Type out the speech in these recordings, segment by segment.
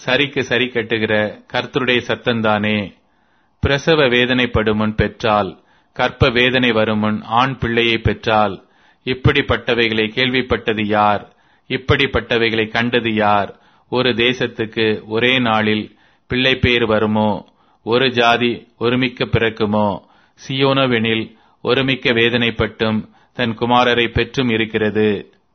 சரிக்கு சரி கட்டுகிற கர்த்தருடைய சத்தந்தானே. பிரசவ வேதனைப்படும் முன் பெற்றால், கற்ப வேதனை வரும் முன் ஆண் பிள்ளையை பெற்றால், இப்படிப்பட்டவைகளை கேள்விப்பட்டது யார்? இப்படிப்பட்டவைகளை கண்டது யார்? ஒரு தேசத்துக்கு ஒரே நாளில் பிள்ளை பேர் வருமோ? ஒரு ஜாதி ஒருமிக்க பிறக்குமோ? சியோனோவெனில் ஒருமிக்க வேதனைப்பட்டும் தன் குமாரரை பெற்றும் இருக்கிறது.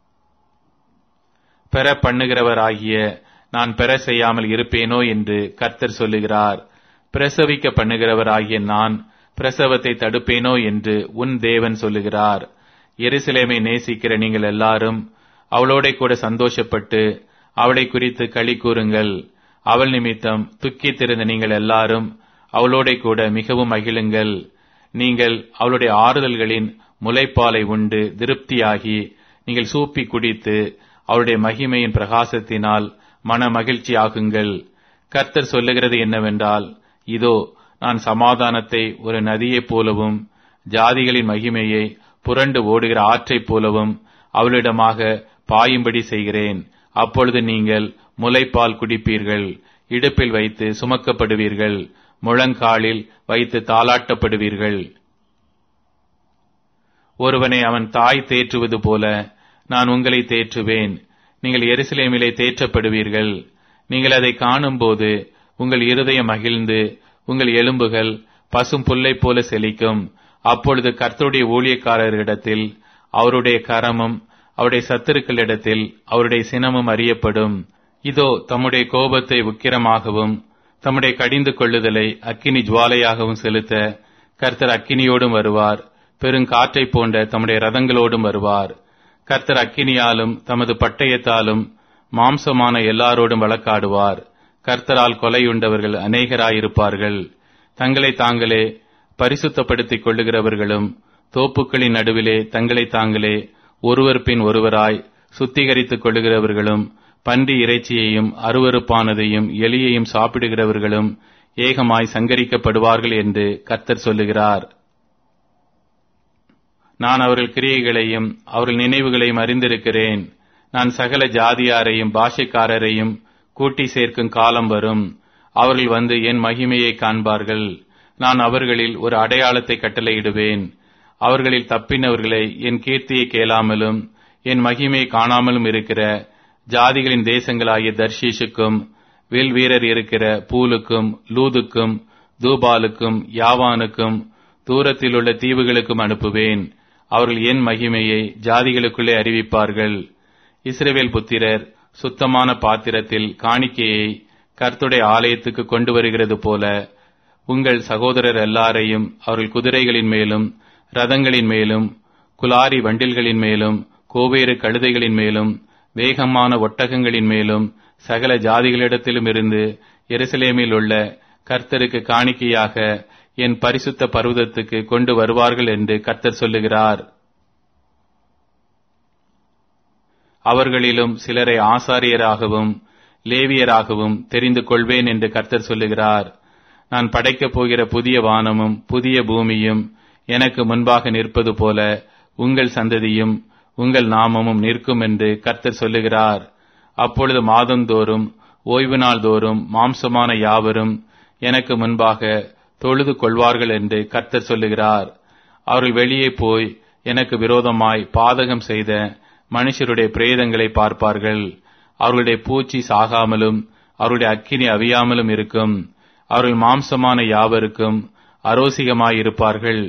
பெற பண்ணுகிறவராகிய நான் பெற செய்யாமல் இருப்பேனோ என்று கர்த்தர் சொல்லுகிறார். பிரசவிக்க பண்ணுகிறவராகிய நான் பிரசவத்தை தடுப்பேனோ என்று உன் தேவன் சொல்லுகிறார். எருசலேமை நேசிக்கிற நீங்கள் எல்லாரும் அவளோட கூட சந்தோஷப்பட்டு அவளை குறித்து களி கூறுங்கள். அவள் நிமித்தம் துக்கித்திருந்த நீங்கள் எல்லாரும் அவளோட கூட மிகவும் மகிழுங்கள். நீங்கள் அவளுடைய ஆறுதல்களின் முலைப்பாலை உண்டு திருப்தியாகி நீங்கள் சூப்பி குடித்து அவருடைய மகிமையின் பிரகாசத்தினால் மன மகிழ்ச்சி ஆகுங்கள். கர்த்தர் சொல்லுகிறது என்னவென்றால், இதோ நான் சமாதானத்தை ஒரு நதியைப் போலவும் ஜாதிகளின் மகிமையை புரண்டு ஓடுகிற ஆற்றைப் போலவும் அவளிடமாக பாயும்படி செய்கிறேன். அப்பொழுது நீங்கள் முலைப்பால் குடிப்பீர்கள், இடுப்பில் வைத்து சுமக்கப்படுவீர்கள், முழங்காலில் வைத்து தாளாட்டப்படுவீர்கள். ஒருவனை அவன் தாய் தேற்றுவது போல நான் உங்களை தேற்றுவேன். நீங்கள் எருசலேமிலே தேற்றப்படுவீர்கள். நீங்கள் அதை காணும்போது உங்கள் இருதயம் மகிழ்ந்து உங்கள் எலும்புகள் பசும் புல்லை போல செழிக்கும். அப்பொழுது கர்த்தருடைய ஊழியக்காரரிடத்தில் அவருடைய கரமும் அவருடைய சத்துருக்களிடத்தில் அவருடைய சினமும் அறியப்படும். இதோ தம்முடைய கோபத்தை உக்கிரமாகவும் தம்முடைய கடிந்து கொள்ளுதலை அக்கினி ஜுவாலையாகவும் செலுத்த கர்த்தர் அக்கினியோடும் வருவார். பெருங்காற்றை போன்ற தம்முடைய ரதங்களோடும் வருவார். கர்த்தர் அக்கினியாலும் தமது பட்டயத்தாலும் மாம்சமான எல்லாரோடும் வழக்காடுவார். கர்த்தரால் கொலையுண்டவர்கள் அநேகராயிருப்பார்கள். தங்களை தாங்களே பரிசுத்தப்படுத்திக் கொள்ளுகிறவர்களும் தோப்புக்களின் நடுவிலே தங்களை தாங்களே ஒருவர் பின் ஒருவராய் சுத்திகரித்துக் கொள்ளுகிறவர்களும் பன்றி இறைச்சியையும் அருவருப்பானதையும் எலியையும் சாப்பிடுகிறவர்களும் ஏகமாய் சங்கரிக்கப்படுவார்கள் என்று கர்த்தர் சொல்லுகிறார். நான் அவர்கள் கிரியைகளையும் அவர்கள் நினைவுகளையும் அறிந்திருக்கிறேன். நான் சகல ஜாதியாரையும் பாஷைக்காரரையும் கூட்டி சேர்க்கும் காலம் வரும். அவர்கள் வந்து என் மகிமையை காண்பார்கள். நான் அவர்களில் ஒரு அடையாளத்தை கட்டளையிடுவேன். அவர்களில் தப்பினவர்களை என் கீர்த்தியை கேளாமலும் என் மகிமையை காணாமலும் இருக்கிற ஜாதிகளின் தேசங்களாகிய தர்ஷீஷுக்கும் வில் வீரர் இருக்கிற பூலுக்கும் லூதுக்கும் தூபாலுக்கும் யாவானுக்கும் தூரத்தில் உள்ள தீவுகளுக்கும் அனுப்புவேன். அவர்கள் என் மகிமையை ஜாதிகளுக்குள்ளே அறிவிப்பார்கள். இஸ்ரவேல் புத்திரர் சுத்தமான பாத்திரத்தில் காணிக்கையை கர்த்தருடைய ஆலயத்துக்கு கொண்டு வருகிறது போல உங்கள் சகோதரர் எல்லாரையும் அவர்கள் குதிரைகளின் மேலும் ரதங்களின் மேலும் குலாரி வண்டில்களின் மேலும் கோவேறு கழுதைகளின் மேலும் வேகமான ஒட்டகங்களின் மேலும் சகல ஜாதிகளிடத்திலும் இருந்து எருசலேமில் உள்ள கர்த்தருக்கு காணிக்கையாக என் பரிசுத்த பர்வதத்துக்கு கொண்டு வருவார்கள் என்று கர்த்தர் சொல்லுகிறார். அவர்களிலும் சிலரை ஆசாரியராகவும் லேவியராகவும் தெரிந்து கொள்வேன் என்று கர்த்தர் சொல்லுகிறார். நான் படைக்கப் போகிற புதிய வானமும் புதிய பூமியும் எனக்கு முன்பாக நிற்பது போல உங்கள் சந்ததியும் உங்கள் நாமமும் நிற்கும் என்று கர்த்தர் சொல்லுகிறார். அப்பொழுது மாதந்தோறும் ஓய்வு நாள் தோறும் மாம்சமான யாவரும் எனக்கு முன்பாக தொழுது கொள்வார்கள் என்று கர்த்தர் சொல்லுகிறார். அவர்கள் வெளியே போய் எனக்கு விரோதமாய் பாதகம் செய்த மனுஷருடைய பிரேதங்களை பார்ப்பார்கள். அவர்களுடைய பூச்சி சாகாமலும் அவருடைய அக்கினி அவியாமலும் இருக்கும். அவர்கள் மாம்சமான யாவருக்கும் அரோசிகமாயிருப்பார்கள்.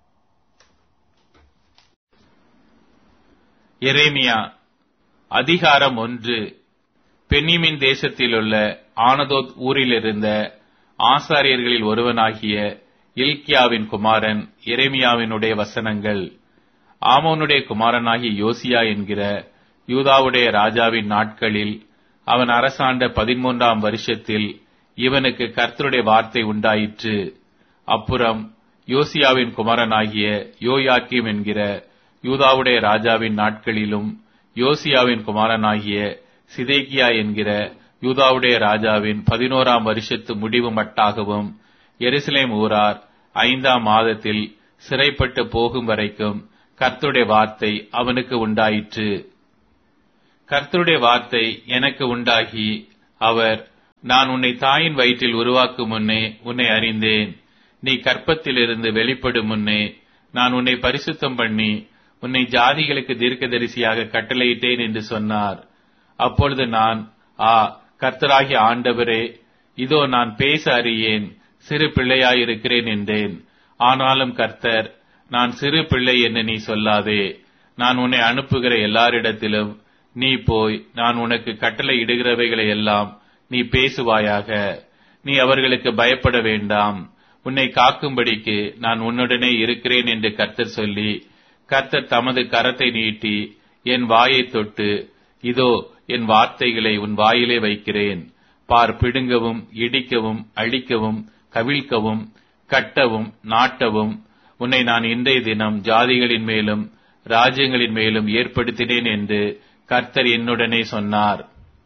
எரேமியா அதிகாரம் 1. பென்னிமின் தேசத்திலுள்ள ஆனதோத் ஊரிலிருந்த ஆசாரியர்களில் ஒருவனாகிய இல்க்கியாவின் குமாரன் எரேமியாவினுடைய வசனங்கள். ஆமோனுடைய குமாரனாகிய யோசியா என்கிற யூதாவுடைய ராஜாவின் நாட்களில் அவன் அரசாண்ட 13ஆம் வருஷத்தில் இவனுக்கு கர்த்தருடைய வார்த்தை உண்டாயிற்று. அப்புறம் யோசியாவின் குமாரனாகிய யோயாக்கீம் என்கிற யூதாவுடைய ராஜாவின் நாட்களிலும் யோசியாவின் குமாரனாகிய சிதேக்கியா என்கிற யூதாவுடைய ராஜாவின் 11ஆம் வருஷத்து முடிவு மட்டாகவும் எருசலேம் ஊரார் 5ஆம் மாதத்தில் சிறைப்பட்டு போகும் வரைக்கும் கர்த்தருடைய வார்த்தை அவனுக்கு உண்டாயிற்று. கர்த்தருடைய வார்த்தை எனக்கு உண்டாகி அவர் நான் உன்னை தாயின் வயிற்றில் உருவாக்கும் முன்னே உன்னை அறிந்தேன். நீ கர்ப்பத்திலிருந்து வெளிப்படும் முன்னே நான் உன்னை பரிசுத்தம் பண்ணி உன்னை ஜாதிகளுக்கு தீர்க்கதரிசியாக கட்டளையிட்டேன் என்று சொன்னார். அப்பொழுது நான், கர்த்தராகிய ஆண்டவரே, இதோ நான் பேச அறியேன், சிறு பிள்ளையாயிருக்கிறேன் என்றேன். ஆனாலும் கர்த்தர், நான் சிறு பிள்ளை என்று நீ சொல்லாதே. நான் உன்னை அனுப்புகிற எல்லாரிடத்திலும் நீ போய் நான் உனக்கு கட்டளை இடுகிறவைகளை எல்லாம் நீ பேசுவாயாக. நீ அவர்களுக்கு பயப்பட வேண்டாம். உன்னை காக்கும்படிக்கு நான் உன்னுடனே இருக்கிறேன் என்று கர்த்தர் சொல்லி, கர்த்தர் தமது கரத்தை நீட்டி என் வாயை தொட்டு, இதோ என் வார்த்தைகளை உன் வாயிலே வைக்கிறேன். பார், பிடுங்கவும் இடிக்கவும் அழிக்கவும் கவிழ்க்கவும் கட்டவும் நாட்டவும் உன்னை நான் இன்றைய தினம் ஜாதிகளின் மேலும் ராஜ்யங்களின் மேலும் ஏற்படுத்தினேன் என்று கர்த்தர் என்னுடனே சொன்னார்.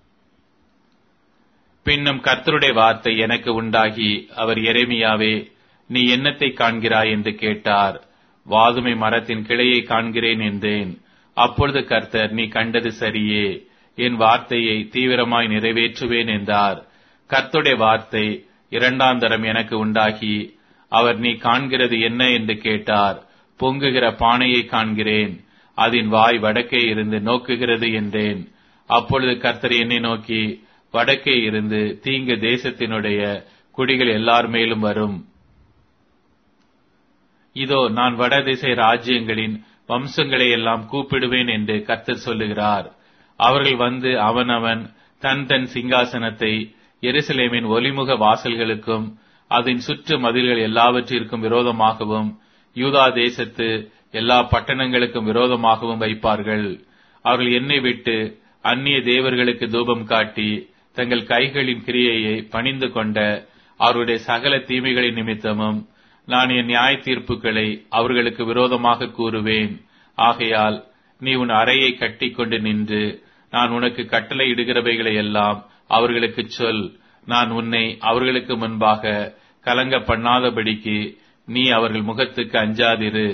பின்னும் கர்த்தருடைய வார்த்தை எனக்கு உண்டாகி, அவர் எரேமியாவே, நீ என்னத்தை காண்கிறாய் என்று கேட்டார். வாதுமை மரத்தின் கிளையை காண்கிறேன் என்றேன். அப்பொழுது கர்த்தர், நீ கண்டது சரியே, என் வார்த்தையை தீவிரமாய் நிறைவேற்றுவேன் என்றார். கர்த்தருடைய வார்த்தை இரண்டாம் தரம் எனக்கு உண்டாகி, அவர், நீ காண்கிறது என்ன என்று கேட்டார். பொங்குகிற பானையை காண்கிறேன், அதன் வாய் வடக்கே இருந்து நோக்குகிறது என்றேன். அப்பொழுது கர்த்தர் என்னை நோக்கி, வடக்கே இருந்து தீங்கு தேசத்தினுடைய குடிகள் எல்லார் மேலும் வரும். இதோ நான் வடதிசை ராஜ்யங்களின் வம்சங்களை எல்லாம் கூப்பிடுவேன் என்று கர்த்தர் சொல்லுகிறார். அவர்கள் வந்து அவனவன் தன் தன் சிங்காசனத்தை எருசலேமின் ஒலிமுக வாசல்களுக்கும் அதன் சுற்று மதில்கள் எல்லாவற்றிற்கும் விரோதமாகவும் யூதா தேசத்து எல்லா பட்டணங்களுக்கும் விரோதமாகவும் வைப்பார்கள். அவர்கள் என்னை விட்டு அந்நிய தேவர்களுக்கு தூபம் காட்டி தங்கள் கைகளின் கிரியையை பணிந்து கொண்ட அவருடைய சகல தீமைகளின் நிமித்தமும் நான் என் நியாய தீர்ப்புகளை அவர்களுக்கு விரோதமாக கூறுவேன். ஆகையால் நீ உன் அறையை கட்டிக்கொண்டு நின்று நான் உனக்கு கட்டளை இடுகிறவைகளை எல்லாம் அவர்களுக்கு சொல். நான் உன்னை அவர்களுக்கு முன்பாக கலங்க பண்ணாதபடிக்கு நீ அவர்கள் முகத்துக்கு அஞ்சாதிரு.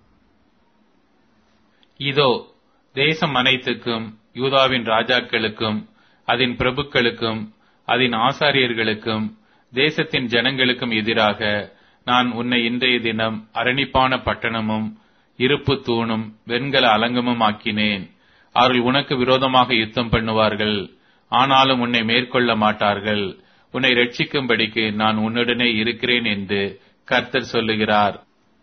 இதோ தேசம் அனைத்துக்கும் யூதாவின் ராஜாக்களுக்கும் அதன் பிரபுக்களுக்கும் அதன் ஆசாரியர்களுக்கும் தேசத்தின் ஜனங்களுக்கும் எதிராக நான் உன்னை இன்றைய தினம் அரணிப்பான பட்டணமும் இருப்பு தூணும் வெண்கல அலங்கமும் ஆக்கினேன். அவர்கள் உனக்கு விரோதமாக யுத்தம் பண்ணுவார்கள், ஆனாலும் உன்னை மேற்கொள்ள மாட்டார்கள். உன்னை ரட்சிக்கும்படிக்கு நான் உன்னுடனே இருக்கிறேன் என்று கர்த்தர் சொல்லுகிறார்.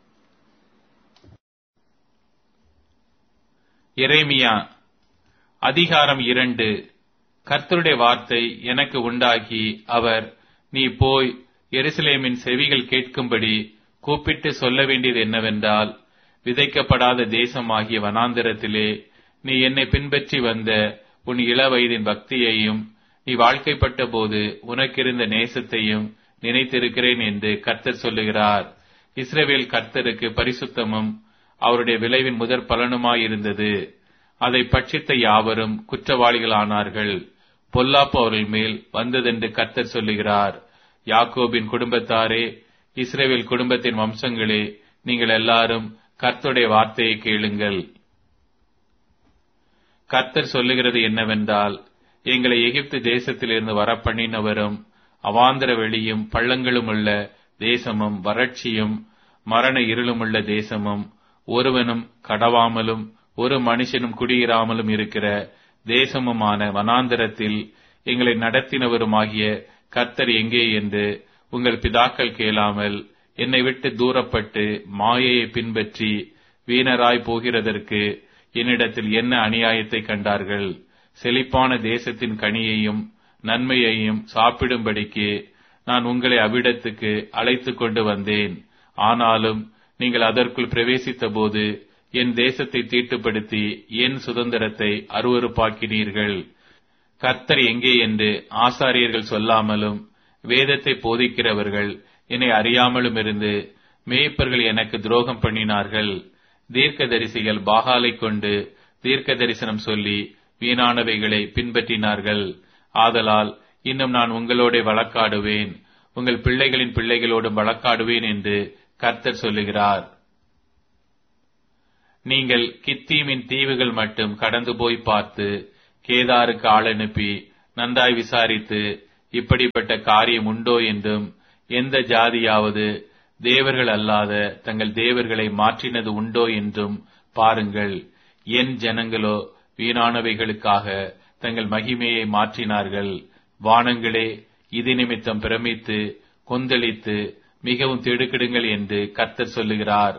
எரேமியா அதிகாரம் 2. கர்த்தருடைய வார்த்தை எனக்கு உண்டாகி, அவர், நீ போய் எருசலேமின் செவிகள் கேட்கும்படி கூப்பிட்டு சொல்ல வேண்டியது என்னவென்றால், விதைக்கப்படாத தேசமாகிய வனாந்திரத்திலே நீ என்னை பின்பற்றி வந்த உன் இளவயதின் பக்தியையும் நீ வாழ்க்கைப்பட்ட போது உனக்கிருந்த நேசத்தையும் நினைத்திருக்கிறேன் என்று கர்த்தர் சொல்லுகிறார். இஸ்ரவேல் கர்த்தருக்கு பரிசுத்தமும் அவருடைய விளைவின் முதற் பலனுமாயிருந்தது. அதை பட்சித்த யாவரும் குற்றவாளிகளானார்கள். பொல்லாப்பு அவர்கள் மேல் வந்ததென்று கர்த்தர் சொல்லுகிறார். யாக்கோபின் குடும்பத்தாரே, இஸ்ரவேல் குடும்பத்தின் வம்சங்களே, நீங்கள் எல்லாரும் கர்த்தருடைய வார்த்தையை கேளுங்கள். கர்த்தர் சொல்லுகிறது என்னவென்றால், எங்களை எகிப்து தேசத்திலிருந்து வரப்பண்ணினவரும் அவாந்தர வெளியும் பள்ளங்களும் உள்ள தேசமும் வறட்சியும் மரண இருளுமுள்ள தேசமும் ஒருவனும் கடவாமலும் ஒரு மனுஷனும் குடியிராமலும் இருக்கிற தேசமுமான வனாந்தரத்தில் எங்களை நடத்தினவருமாகிய கர்த்தர் எங்கே என்று உங்கள் பிதாக்கள் கேளாமல் என்னை விட்டு தூரப்பட்டு மாயையை பின்பற்றி வீணராய் போகிறதற்கு என்னிடத்தில் என்ன அநியாயத்தை கண்டார்கள்? செழிப்பான தேசத்தின் கனியையும் நன்மையையும் சாப்பிடும்படிக்கு நான் உங்களை அவ்விடத்துக்கு அழைத்து கொண்டு வந்தேன். ஆனாலும் நீங்கள் அதற்குள் பிரவேசித்த போது என் தேசத்தை தீட்டுப்படுத்தி என் சுதந்திரத்தை அருவருப்பாக்கினீர்கள். கர்த்தர் எங்கே என்று ஆசாரியர்கள் சொல்லாமலும் வேதத்தை போதிக்கிறவர்கள் என்னை அறியாமலும் இருந்து மேய்ப்பர்கள் எனக்கு துரோகம் பண்ணினார்கள். தீர்க்கதரிசிகள் பாகாலை கொண்டு தீர்க்க தரிசனம் சொல்லி வீணானவைகளை பின்பற்றினார்கள். ஆதலால் இன்னும் நான் உங்களோட வழக்காடுவேன், உங்கள் பிள்ளைகளின் பிள்ளைகளோடும் வழக்காடுவேன் என்று கர்த்தர் சொல்லுகிறார். நீங்கள் கித்தீமின் தீவுகள் மட்டும் கடந்து போய் பார்த்து கேதாருக்கு ஆள் அனுப்பி நன்றாய் விசாரித்து இப்படிப்பட்ட காரியம் உண்டோ என்றும், எந்த ஜாதியாவது தேவர்கள் அல்லாத தங்கள் தேவர்களை மாற்றினது உண்டோ என்றும் பாருங்கள். என் ஜனங்களோ வீணானவைகளுக்காக தங்கள் மகிமையை மாற்றினார்கள். வானங்களே, இது நிமித்தம் பிரமித்து கொந்தளித்து மிகவும் திடுக்கிடுங்கள் என்று கர்த்தர் சொல்லுகிறார்.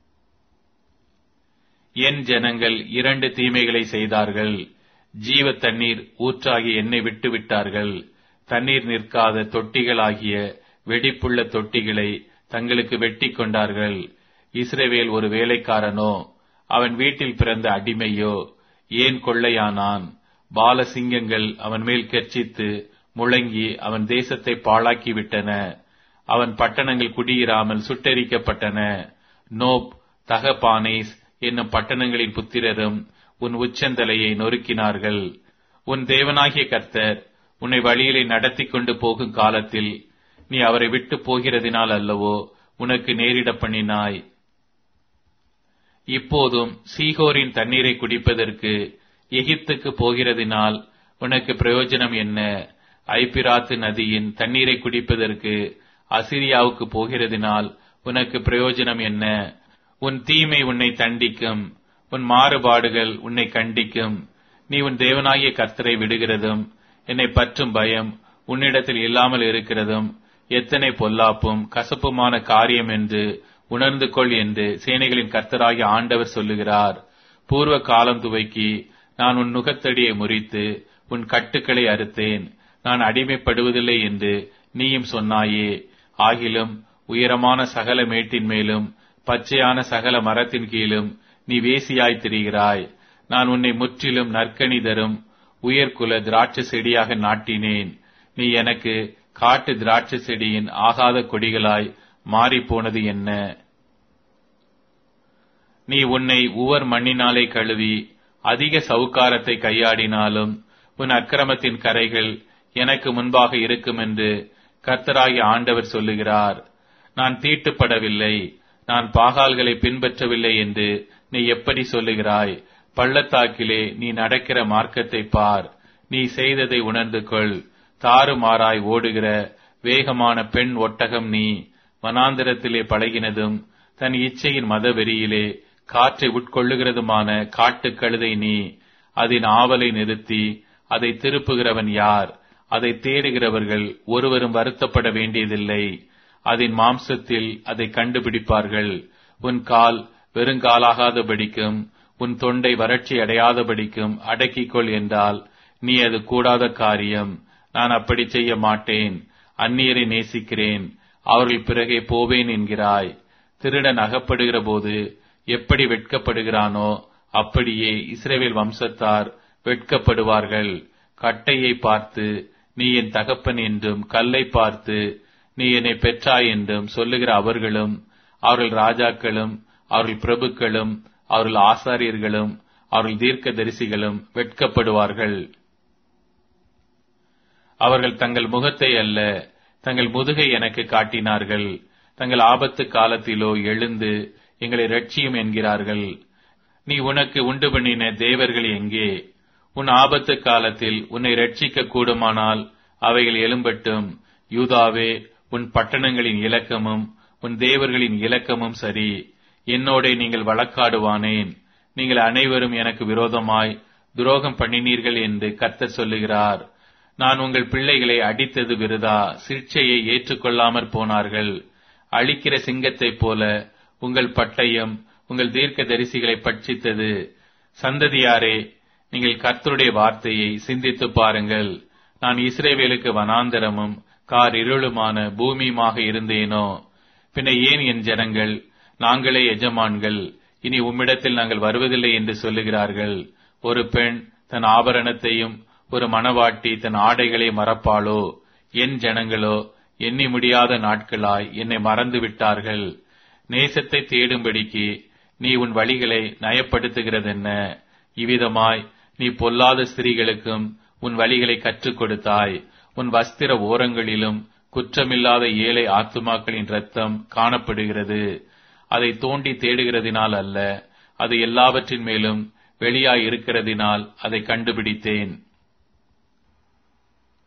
என் ஜனங்கள் 2 தீமைகளை செய்தார்கள். ஜீவ தண்ணீர் ஊற்றாகிய என்னை விட்டு விட்டார்கள். தண்ணீர் நிற்காத தொட்டிகளாகிய வெடிப்புள்ள தொட்டிகளை தங்களுக்கு வெட்டி கொண்டார்கள். இஸ்ரவேல் ஒரு வேலைக்காரனோ, அவன் வீட்டில் பிறந்த அடிமையோ ஏன் கொள்ளையானான்? பாலசிங்கங்கள் அவன் மேல் கெர்ச்சித்து முழங்கி அவன் தேசத்தை பாழாக்கி விட்டன. அவன் பட்டணங்கள் குடியிராமல் சுட்டெரிக்கப்பட்டன. நோப், தகபானேஸ் என்னும் பட்டணங்களின் புத்திரரும் உன் உச்சந்தலையை நொறுக்கினார்கள். உன் தேவனாகிய கர்த்தர் உன்னை வழியிலே நடத்தி கொண்டு போகும் காலத்தில் நீ அவரை விட்டு போகிறதினால் அல்லவோ உனக்கு நேரிட பண்ணினாய். இப்போதும் சீகோரின் தண்ணீரை குடிப்பதற்கு எகிப்துக்கு போகிறதினால் உனக்கு பிரயோஜனம் என்ன? ஐபிராத்து நதியின் தண்ணீரை குடிப்பதற்கு அசிரியாவுக்கு போகிறதினால் உனக்கு பிரயோஜனம் என்ன? உன் தீமை உன்னை தண்டிக்கும், உன் மாறுபாடுகள் உன்னை கண்டிக்கும். நீ உன் தேவனாகிய கர்த்தரை விடுகிறதும் என்னை பற்றும் பயம் உன்னிடத்தில் இல்லாமல் இருக்கிறதும் எத்தனை பொல்லாப்பும் கசப்புமான காரியம் என்று உணர்ந்து கொள் என்று சேனைகளின் கர்த்தராகிய ஆண்டவர் சொல்லுகிறார். பூர்வ காலம் துவக்கி நான் உன் நுகத்தடியை முறித்து உன் கட்டுக்களை அறுத்தேன். நான் அடிமைப்படுவதில்லை என்று நீயும் சொன்னாயே. ஆகிலும் உயரமான சகல மேட்டின் மேலும் பச்சையான சகல மரத்தின் கீழும் நீ வேசியாய் திரிகிறாய். நான் உன்னை முற்றிலும் நற்கனி தரும் உயர்குல திராட்சை செடியாக நாட்டினேன். நீ எனக்கு காட்டு திராட்சை செடியின் ஆகாத கொடிகளாய் மாறிப்போனது என்ன? நீ உன்னை உவர் மண்ணினாலே கழுவி அதிக சவுக்காரத்தை கையாடினாலும் உன் அக்கிரமத்தின் கரைகள் எனக்கு முன்பாக இருக்கும் என்று கர்த்தராகிய ஆண்டவர் சொல்லுகிறார். நான் தீட்டுப்படவில்லை, நான் பாகால்களை பின்பற்றவில்லை என்று நீ எப்படி சொல்லுகிறாய்? பள்ளத்தாக்கிலே நீ நடக்கிற மார்க்கத்தை பார், நீ செய்ததை உணர்ந்து கொள். தாறுமாறாய் ஓடுகிற வேகமான பெண் ஒட்டகம் நீ. வனாந்திரத்திலே பழகினதும் தன் இச்சையின் மதவெறியிலே காற்றை உட்கொள்ளுகிறதுமான காட்டுக் கழுதை நீ. அதன் ஆவலை நிறுத்தி அதை திருப்புகிறவன் யார்? அதை தேடுகிறவர்கள் ஒருவரும் வருத்தப்பட வேண்டியதில்லை. அதன் மாம்சத்தில் அதை கண்டுபிடிப்பார்கள். உன் கால் வெறுங்காலாகாதபடிக்கும் உன் தொண்டை வறட்சி அடையாதபடிக்கும் அடக்கிக்கொள் என்றால் நீ அது கூடாத காரியம். நான் அப்படி செய்ய மாட்டேன். அந்நியரை நேசிக்கிறேன், அவர்கள் பிறகே போவேன் என்கிறாய். திருடன் அகப்படுகிற போது எப்படி வெட்கப்படுகிறானோ அப்படியே இஸ்ரவேல் வம்சத்தார் வெட்கப்படுவார்கள். கட்டையை பார்த்து நீ என் தகப்பன் என்றும் கல்லை பார்த்து நீ என்னை பெற்றாய் என்றும் சொல்லுகிற அவர்களும் அவர்கள் ராஜாக்களும் அவர்கள் பிரபுக்களும் அவர்கள் ஆசாரியர்களும் அவர்கள் தீர்க்க தரிசிகளும் வெட்கப்படுவார்கள். அவர்கள் தங்கள் முகத்தை அல்ல தங்கள் முதுகை எனக்கு காட்டினார்கள். தங்கள் ஆபத்து காலத்திலோ எழுந்து எங்களை ரட்சியும் என்கிறார்கள். நீ உனக்கு உண்டு பண்ணின தேவர்கள் எங்கே? உன் ஆபத்து காலத்தில் உன்னை ரட்சிக்க கூடுமானால் அவைகள் எழும்பட்டும். யூதாவே, உன் பட்டணங்களின் இலக்கமும் உன் தேவர்களின் இலக்கமும் சரி. என்னோடே நீங்கள் வழக்காடுவானேன்? நீங்கள் அனைவரும் எனக்கு விரோதமாய் துரோகம் பண்ணினீர்கள் என்று கர்த்தர் சொல்லுகிறார். நான் உங்கள் பிள்ளைகளை அடித்தது விருதா, சிக்ஷையை ஏற்றுக்கொள்ளாமற் போனார்கள். அழிக்கிற சிங்கத்தைப் போல உங்கள் பட்டயம் உங்கள் தீர்க்க தரிசிகளை பட்சித்தது. சந்ததியாரே, நீங்கள் கர்த்தருடைய வார்த்தையை சிந்தித்து பாருங்கள். நான் இஸ்ரவேலுக்கு வனாந்தரமும் கார் இருளுமான பூமியுமாக இருந்தேனோ? பின்ன ஏன் என் ஜனங்கள் நாங்களே எஜமான்கள், இனி உம்மிடத்தில் நாங்கள் வருவதில்லை என்று சொல்லுகிறார்கள்? ஒரு பெண் தன் ஆபரணத்தையும் ஒரு மணவாட்டி தன் ஆடைகளை மறப்பாளோ? என் ஜனங்களோ எண்ணி முடியாத நாட்களாய் என்னை மறந்து விட்டார்கள். நேசத்தை தேடும்படிக்கு நீ உன் வழிகளை நயப்படுத்துகிறதென்ன? இவ்விதமாய் நீ பொல்லாத ஸ்திரீகளுக்கும் உன் வழிகளை கற்றுக் கொடுத்தாய். உன் வஸ்திர ஓரங்களிலும் குற்றமில்லாத ஏழை ஆத்துமாக்களின் இரத்தம் காணப்படுகிறது. அதை தோண்டி தேடுகிறதினால் அல்ல, அது எல்லாவற்றின் மேலும் வெளியாய் இருக்கிறதினால் அதை கண்டுபிடித்தேன்.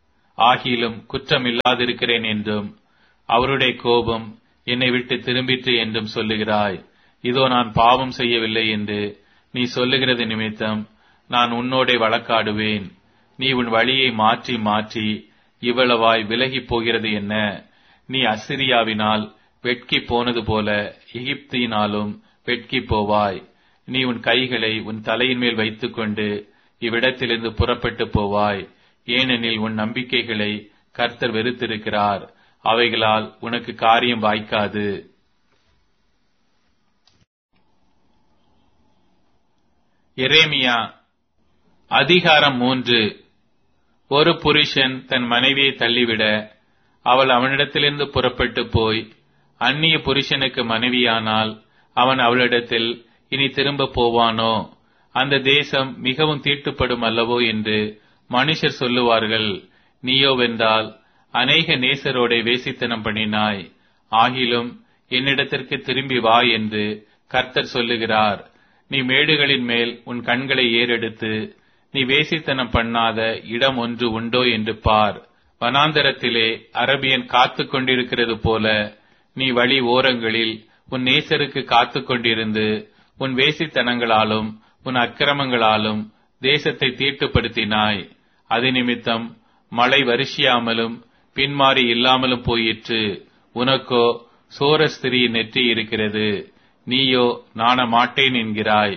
ஆகிலும் குற்றமில்லாதிருக்கிறேன் என்றும் அவருடைய கோபம் என்னை விட்டு திரும்பிற்று என்றும் சொல்லுகிறாய். இதோ நான் பாவம் செய்யவில்லை என்று நீ சொல்லுகிறது நிமித்தம் நான் உன்னோடே வழக்காடுவேன். நீ உன் வழியை மாற்றி மாற்றி இவ்வளவாய் விலகிப் போகிறது என்ன? நீ அசிரியாவினால் வெட்கி போனது போல எகிப்தினாலும் வெட்கி போவாய். நீ உன் கைகளை உன் தலையின் மேல் வைத்துக்கொண்டு இவ்விடத்திலிருந்து புறப்பட்டு போவாய். ஏனெனில் உன் நம்பிக்கைகளை கர்த்தர் வெறுத்திருக்கிறார். அவைகளால் உனக்கு காரியம் வாய்க்காது. எரேமியா அதிகாரம் 3. ஒரு புருஷன் தன் மனைவியை தள்ளிவிட அவள் அவனிடத்திலிருந்து புறப்பட்டு போய் அந்நிய புருஷனுக்கு மனைவியானால் அவன் அவளிடத்தில் இனி திரும்ப போவானோ? அந்த தேசம் மிகவும் தீட்டுப்படும் அல்லவோ என்று மனுஷர் சொல்லுவார்கள். நீயோவென்றால் அநேக நேசரோடே வேசித்தனம் பண்ணினாய். ஆகிலும் என்னிடத்திற்கு திரும்பி வா என்று கர்த்தர் சொல்லுகிறார். நீ மேடுகளின் மேல் உன் கண்களை ஏறெடுத்து நீ வேசித்தனம் பண்ணாத இடம் ஒன்று உண்டோ என்று பார். வனாந்தரத்திலே அரபியன் காத்து கொண்டிருக்கிறது போல நீ வழி ஓரங்களில் உன் நேசருக்கு காத்து கொண்டிருந்து உன் வேசித்தனங்களாலும் உன் அக்கிரமங்களாலும் தேசத்தை தீட்டுப்படுத்தினாய். அது நிமித்தம் மழை வருஷியாமலும் பின்மாறி இல்லாமலும் போயிற்று. உனக்கோ சோரஸ்திரியின் நெற்றி இருக்கிறது, நீயோ நாண மாட்டேன் என்கிறாய்.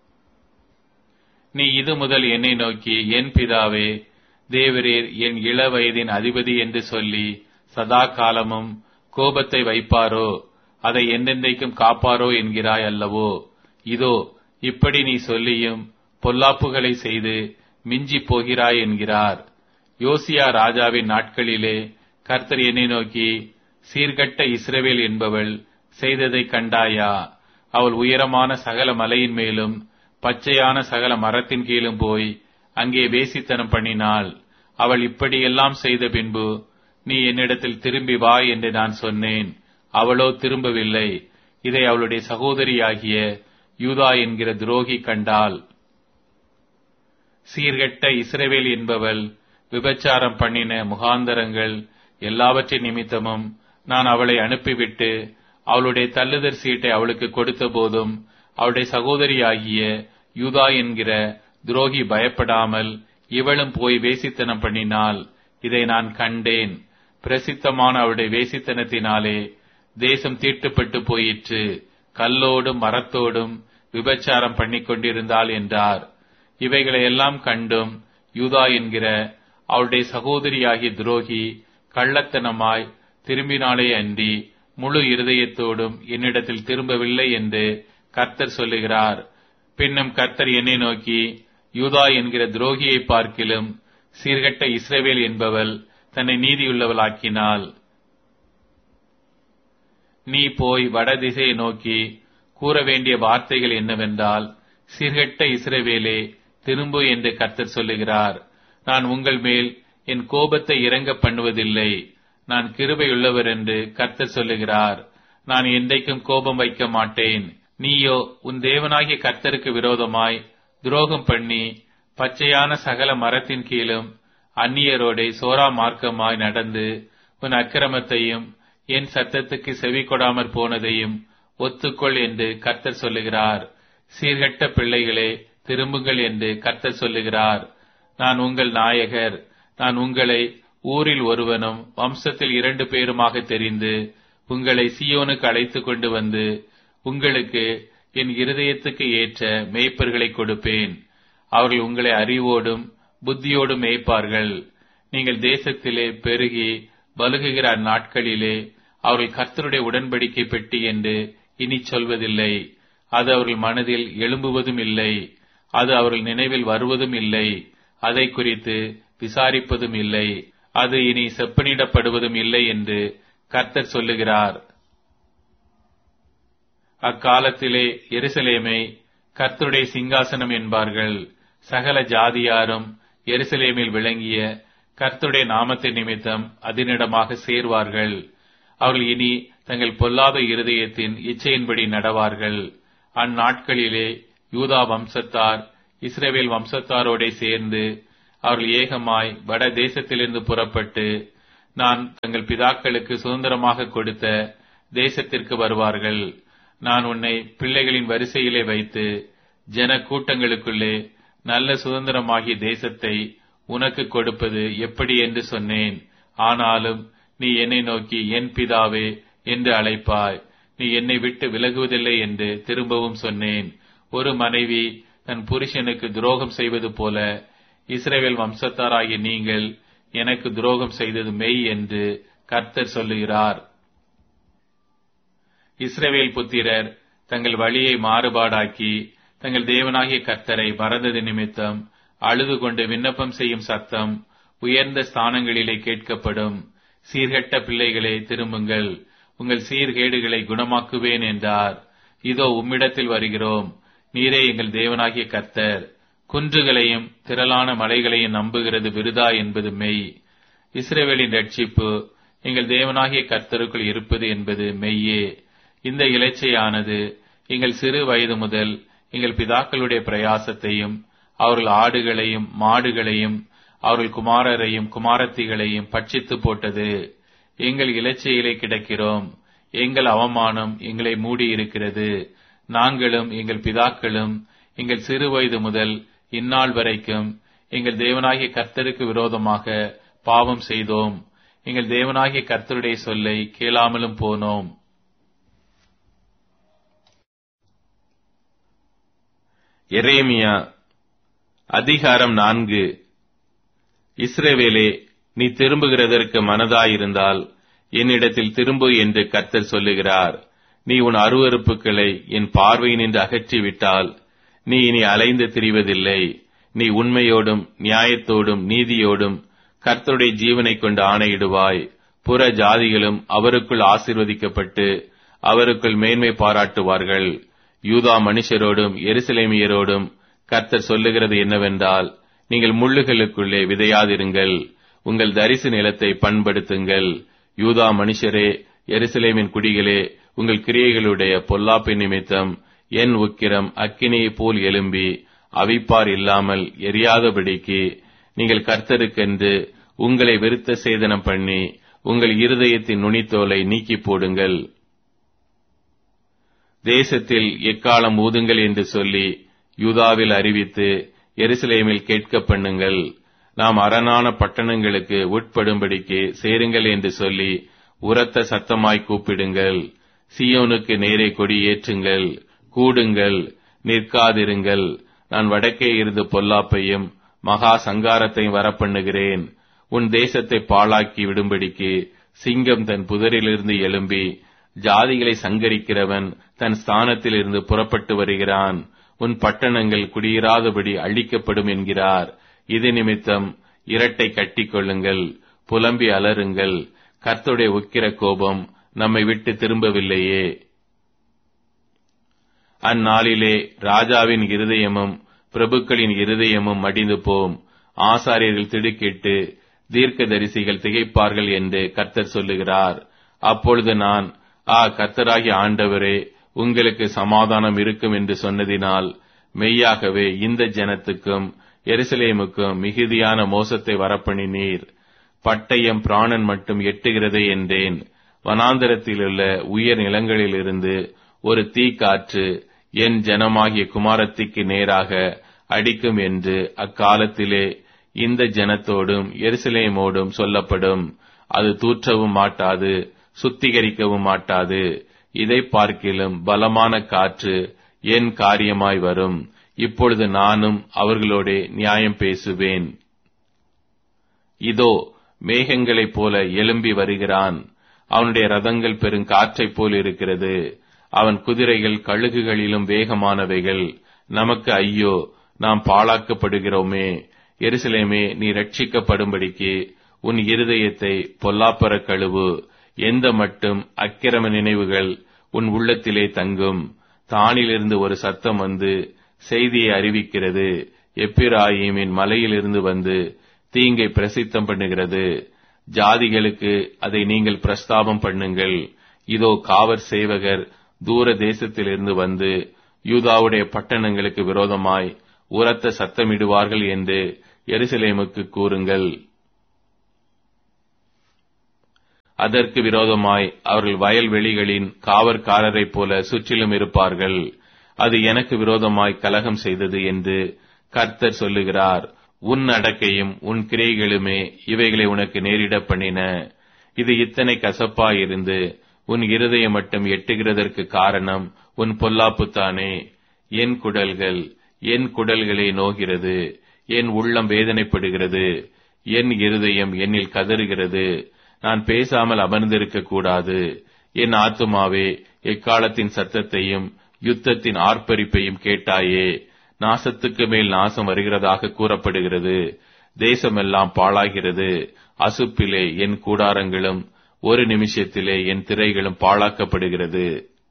நீ இது முதல் என்னை நோக்கி, என் பிதாவே, தேவரீர் என் இளவயதின் அதிபதி என்று சொல்லி சதா காலமும் கோபத்தை வைப்பாரோ, அதை என்றென்றைக்கும் காப்பாரோ என்கிறாய் அல்லவோ? இதோ இப்படி நீ சொல்லியும் பொல்லாப்புகளை செய்து மிஞ்சி போகிறாய் என்கிறார். யோசியா ராஜாவின் நாட்களிலே கர்த்தர் என்னை நோக்கி, சீர்கட்ட இஸ்ரவேல் என்பவள் செய்ததை கண்டாயா? அவள் உயரமான சகல மலையின் மேலும் பச்சையான சகல மரத்தின் கீழும் போய் அங்கே வேசித்தனம் பண்ணினாள். அவள் இப்படியெல்லாம் செய்த பின்பு நீ என்னிடத்தில் திரும்பி வா என்று நான் சொன்னேன். அவளோ திரும்பவில்லை. இதை அவளுடைய சகோதரியாகிய யூதா என்கிற துரோகி கண்டாள். சீர்கெட்ட இஸ்ரவேல் என்பவள் விபச்சாரம் பண்ணின முகாந்தரங்கள் எல்லாவற்றின் நிமித்தமும் நான் அவளை அனுப்பிவிட்டு அவளுடைய தள்ளுதற் சீட்டை அவளுக்கு கொடுத்த போதும் அவளுடைய சகோதரியாகிய யூதா என்கிற துரோகி பயப்படாமல் இவளும் போய் வேசித்தனம் பண்ணினாள். இதை நான் கண்டேன். பிரசித்தமான அவளுடைய வேசித்தனத்தினாலே தேசம் தீட்டுப்பட்டு போயிற்று. கல்லோடும் மரத்தோடும் விபச்சாரம் பண்ணிக் கொண்டிருந்தாள் என்றார். இவைகளை எல்லாம் கண்டும் யூதா என்கிற அவளுடைய சகோதரியாகிய துரோகி கள்ளத்தனமாய் திரும்பினாலே அன்றி முழு இருதயத்தோடும் என்னிடத்தில் திரும்பவில்லை என்று கர்த்தர் சொல்லுகிறார். பின்னும் கர்த்தர் என்னை நோக்கி, யூதா என்கிற துரோகியை பார்க்கிலும் சீர்கட்ட இஸ்ரவேல் என்பவள் தன்னை நீதியுள்ளவளாக்கினாள். நீ போய் வடதிசையை நோக்கி கூற வேண்டிய வார்த்தைகள் என்னவென்றால், சீர்கட்ட இஸ்ரவேலே திரும்பு என்று கர்த்தர் சொல்லுகிறார். நான் உங்கள் மேல் என் கோபத்தை இறங்க பண்ணுவதில்லை. நான் கிருபையுள்ளவர் என்று கர்த்தர் சொல்லுகிறார். நான் என்றைக்கும் கோபம் வைக்க மாட்டேன். நீயோ உன் தேவனாகிய கர்த்தருக்கு விரோதமாய் துரோகம் பண்ணி பச்சையான சகல மரத்தின் கீழும் அந்நியரோடே சோரா மார்க்கமாய் நடந்து உன் அக்கிரமத்தையும் என் சத்தத்துக்கு செவி கொடாமற் போனதையும் ஒத்துக்கொள் என்று கர்த்தர் சொல்லுகிறார். சீர்கட்ட பிள்ளைகளே, திரும்புங்கள் என்று கர்த்தர் சொல்லுகிறார். நான் உங்கள் நாயகர். நான் உங்களை ஊரில் ஒருவனும் வம்சத்தில் 2 பேருமாக தெரிந்து உங்களை சீயோனுக்கு அழைத்துக் கொண்டு வந்து உங்களுக்கு என் இருதயத்துக்கு ஏற்ற மேய்ப்பர்களை கொடுப்பேன். அவர்கள் உங்களை அறிவோடும் புத்தியோடும் மேய்ப்பார்கள். நீங்கள் தேசத்திலே பெருகி பலுகுகிற அந்நாட்களிலே அவர்கள் கர்த்தருடைய உடன்படிக்கை பெட்டி என்று இனி சொல்வதில்லை. அது அவர்கள் மனதில் எழும்புவதும் இல்லை. அது அவர்கள் நினைவில் வருவதும் இல்லை. அதை குறித்து விசாரிப்பதும் இல்லை. அது இனி செப்பனிடப்படுவதும் இல்லை என்று கர்த்தர் சொல்லுகிறார். அக்காலத்திலே எருசலேமை கர்த்தருடைய சிங்காசனம் என்பார்கள். சகல ஜாதியாரும் எருசலேமில் விளங்கிய கர்த்தருடைய நாமத்தின் நிமித்தம் அதனிடமாக சேர்வார்கள். அவர்கள் இனி தங்கள் பொல்லாத இருதயத்தின் இச்சையின்படி நடவார்கள். அந்நாட்களிலே யூதா வம்சத்தார் இஸ்ரவேல் வம்சத்தாரோடே சேர்ந்து அவர்கள் ஏகமாய் வட தேசத்திலிருந்து புறப்பட்டு நான் தங்கள் பிதாக்களுக்கு சுதந்திரமாக கொடுத்த தேசத்திற்கு வருவார்கள். நான் உன்னை பிள்ளைகளின் வரிசையிலே வைத்து ஜன கூட்டங்களுக்குள்ளே நல்ல சுதந்திரமாகிய தேசத்தை உனக்கு கொடுப்பது எப்படி என்று சொன்னேன். ஆனாலும் நீ என்னை நோக்கி என் பிதாவே என்று அழைப்பாய். நீ என்னை விட்டு விலகுவதில்லை என்று திரும்பவும் சொன்னேன். ஒரு மனைவி தன் புருஷனுக்கு துரோகம் செய்வது போல இஸ்ரவேல் வம்சத்தாராகிய நீங்கள் எனக்கு துரோகம் செய்தது மெய் என்று கர்த்தர் சொல்லுகிறார். இஸ்ரவேல் புத்திரர் தங்கள் வழியை மாறுபாடாக்கி தங்கள் தேவனாகிய கர்த்தரை மறந்தது நிமித்தம் அழுது கொண்டு விண்ணப்பம் செய்யும் சத்தம் உயர்ந்த ஸ்தானங்களிலே கேட்கப்படும். சீர்கெட்ட பிள்ளைகளே, திரும்புங்கள், உங்கள் சீர்கேடுகளை குணமாக்குவேன் என்றார். இதோ உம்மிடத்தில் வருகிறோம், நீரே எங்கள் தேவனாகிய கர்த்தர். குன்றுகளையும் திரளான மலைகளையும் நம்புகிறது விருதா என்பது மெய். இஸ்ரவேலின் ரட்சிப்பு எங்கள் தேவனாகிய கர்த்தருக்குள் இருப்பது என்பது மெய்யே. இந்த இலச்சையானது எங்கள் சிறு வயது முதல் எங்கள் பிதாக்களுடைய பிரயாசத்தையும் அவர்கள் ஆடுகளையும் மாடுகளையும் அவர்கள் குமாரரையும் குமாரத்திகளையும் பட்சித்து போட்டது. எங்கள் இலச்சையிலே கிடக்கிறோம். எங்கள் அவமானம் எங்களை மூடி இருக்கிறது. நாங்களும் எங்கள் பிதாக்களும் எங்கள் சிறு வயது முதல் இந்நாள் வரைக்கும் எங்கள் தேவனாகிய கர்த்தருக்கு விரோதமாக பாவம் செய்தோம். எங்கள் தேவனாகிய கர்த்தருடைய சொல்லை கேளாமலும் போனோம். எரேமியா அதிகாரம் 4. இஸ்ரவேலே, நீ திரும்புகிறதற்கு மனதாயிருந்தால் என்னிடத்தில் திரும்பு என்று கர்த்தர் சொல்லுகிறார். நீ உன் அருவருப்புகளை என் பார்வையினின்று அகற்றிவிட்டால் நீ இனி அலைந்து திரிவதில்லை. நீ உண்மையோடும் நியாயத்தோடும் நீதியோடும் கர்த்தருடைய ஜீவனை கொண்டு ஆணையிடுவாய். புற ஜாதிகளும் அவருக்குள் ஆசீர்வதிக்கப்பட்டு அவருக்குள் மேன்மை பாராட்டுவார்கள். யூதா மனுஷரோடும் எருசலேமியரோடும் கர்த்தர் சொல்லுகிறது என்னவென்றால், நீங்கள் முள்ளுகளுக்குள்ளே விதையாதிருங்கள், உங்கள் தரிசு நிலத்தை பண்படுத்துங்கள். யூதா மனுஷரே, எருசலேமின் குடிகளே, உங்கள் கிரியைகளுடைய பொல்லாப்பின் நிமித்தம் என் உக்கிரம் அக்கினியைப் போல் எழும்பி அவிப்பார் இல்லாமல் எரியாதபடிக்கு நீங்கள் கர்த்தருக்கென்று உங்களை விருத்த சேதனம் பண்ணி உங்கள் இருதயத்தின் நுனித்தோலை நீக்கி போடுங்கள். தேசத்தில் எக்காலம் ஊதுங்கள் என்று சொல்லி யூதாவில் அறிவித்து எருசலேமில் கேட்க பண்ணுங்கள். நாம் அரணான பட்டணங்களுக்கு உட்படும்படிக்கு சேருங்கள் என்று சொல்லி உரத்த சத்தமாய் கூப்பிடுங்கள். சீயோனுக்கு நேரே கொடி ஏற்றுங்கள், கூடுங்கள், நிற்காதிருங்கள். நான் வடக்கே இருந்து பொல்லாப்பையும் மகா சங்காரத்தையும் வரப்பண்ணுகிறேன். உன் தேசத்தை பாழாக்கி விடும்படிக்கு சிங்கம் தன் புதரிலிருந்து எழும்பி ஜாதிகளை சங்கரிக்கிறவன் தன் ஸ்தானத்தில் இருந்து புறப்பட்டு வருகிறான். உன் பட்டணங்கள் குடியிராதபடி அழிக்கப்படும் என்கிறார். இது நிமித்தம் இரட்டை கட்டிக் கொள்ளுங்கள், புலம்பி அலறுங்கள். கர்த்தருடைய உக்கிர கோபம் நம்மை விட்டு திரும்பவில்லையே. அந்நாளிலே ராஜாவின் இருதயமும் பிரபுக்களின் இருதயமும் மடிந்து போம். ஆசாரியர்கள் திடுக்கிட்டு தீர்க்கதரிசிகள் திகைப்பார்கள் என்று கர்த்தர் சொல்லுகிறார். அப்பொழுது நான், கர்த்தராகிய ஆண்டவரே, உங்களுக்கு சமாதானம் இருக்கும் என்று சொன்னதினால் மெய்யாகவே இந்த ஜனத்துக்கும் எருசலேமுக்கும் மிகுதியான மோசத்தை வரப்பண்ணினீர். பட்டயம் பிராணன் மட்டும் எட்டுகிறதே என்றேன். வனாந்தரத்திலுள்ள உயர் நிலங்களிலிருந்து ஒரு தீக்காற்று என் ஜனமாகிய குமாரத்திக்கு நேராக அடிக்கும் என்று அக்காலத்திலே இந்த ஜனத்தோடும் எருசலேமோடும் சொல்லப்படும். அது தூற்றவும் மாட்டாது, சுத்திகரிக்கவும் மாட்டாது. இதை பார்க்கிலும் பலமான காற்று என் காரியமாய் வரும். இப்பொழுது நானும் அவர்களோடே நியாயம் பேசுவேன். இதோ மேகங்களைப் போல எழும்பி வருகிறான். அவனுடைய ரதங்கள் பெருங்காற்றைப் போல் இருக்கிறது. அவன் குதிரைகள் கழுகுகளிலும் வேகமானவைகள். நமக்கு ஐயோ, நாம் பாழாக்கப்படுகிறோமே. எருசலேமே, நீ ரட்சிக்கப்படும்படிக்கு உன் இருதயத்தை பொல்லாப்பற கழுவு. எந்த மட்டும் அக்கிரம நினைவுகள் உன் உள்ளத்திலே தங்கும். தானிலிருந்து ஒரு சத்தம் வந்து செய்தியை அறிவிக்கிறது. எப்பிராயீமின் மலையிலிருந்து வந்து தீங்கை பிரசித்தம் பண்ணுகிறது. ஜாதிகளுக்கு அதை நீங்கள் பிரஸ்தாபம் பண்ணுங்கள். இதோ காவற் சேவகர் தூர தேசத்திலிருந்து வந்து யூதாவுடைய பட்டணங்களுக்கு விரோதமாய் உரத்த சத்தமிடுவார்கள் என்று எருசலேமுக்கு கூறுங்கள். அதற்கு விரோதமாய் அவர்கள் வயல்வெளிகளின் காவற்காரரைப் போல சுற்றிலும் இருப்பார்கள். அது எனக்கு விரோதமாய் கலகம் செய்தது என்று கர்த்தர் சொல்லுகிறார். உன் நடக்கையும் உன் கிரியைகளுமே இவைகளை உனக்கு நேரிட பண்ணின. இது இத்தனை கசப்பாயிருந்து உன் இருதயம் மட்டும் எட்டுகிறதற்கு காரணம் உன் பொல்லாப்புத்தானே. என் குடல்களே நோகிறது, என் உள்ளம் வேதனைப்படுகிறது, என் இருதயம் என்னில் கதறுகிறது. நான் பேசாமல் அமர்ந்திருக்க கூடாது. என் ஆத்துமாவே, எக்காலத்தின் சத்தத்தையும் யுத்தத்தின் ஆர்ப்பரிப்பையும் கேட்டாயே. நாசத்துக்கு மேல் நாசம் வருகிறதாக கூறப்படுகிறது. தேசமெல்லாம் பாழாகிறது. அசுப்பிலே என் கூடாரங்களும் ஒரு நிமிஷத்திலே என் திரைகளும் பாழாக்கப்படுகிறது.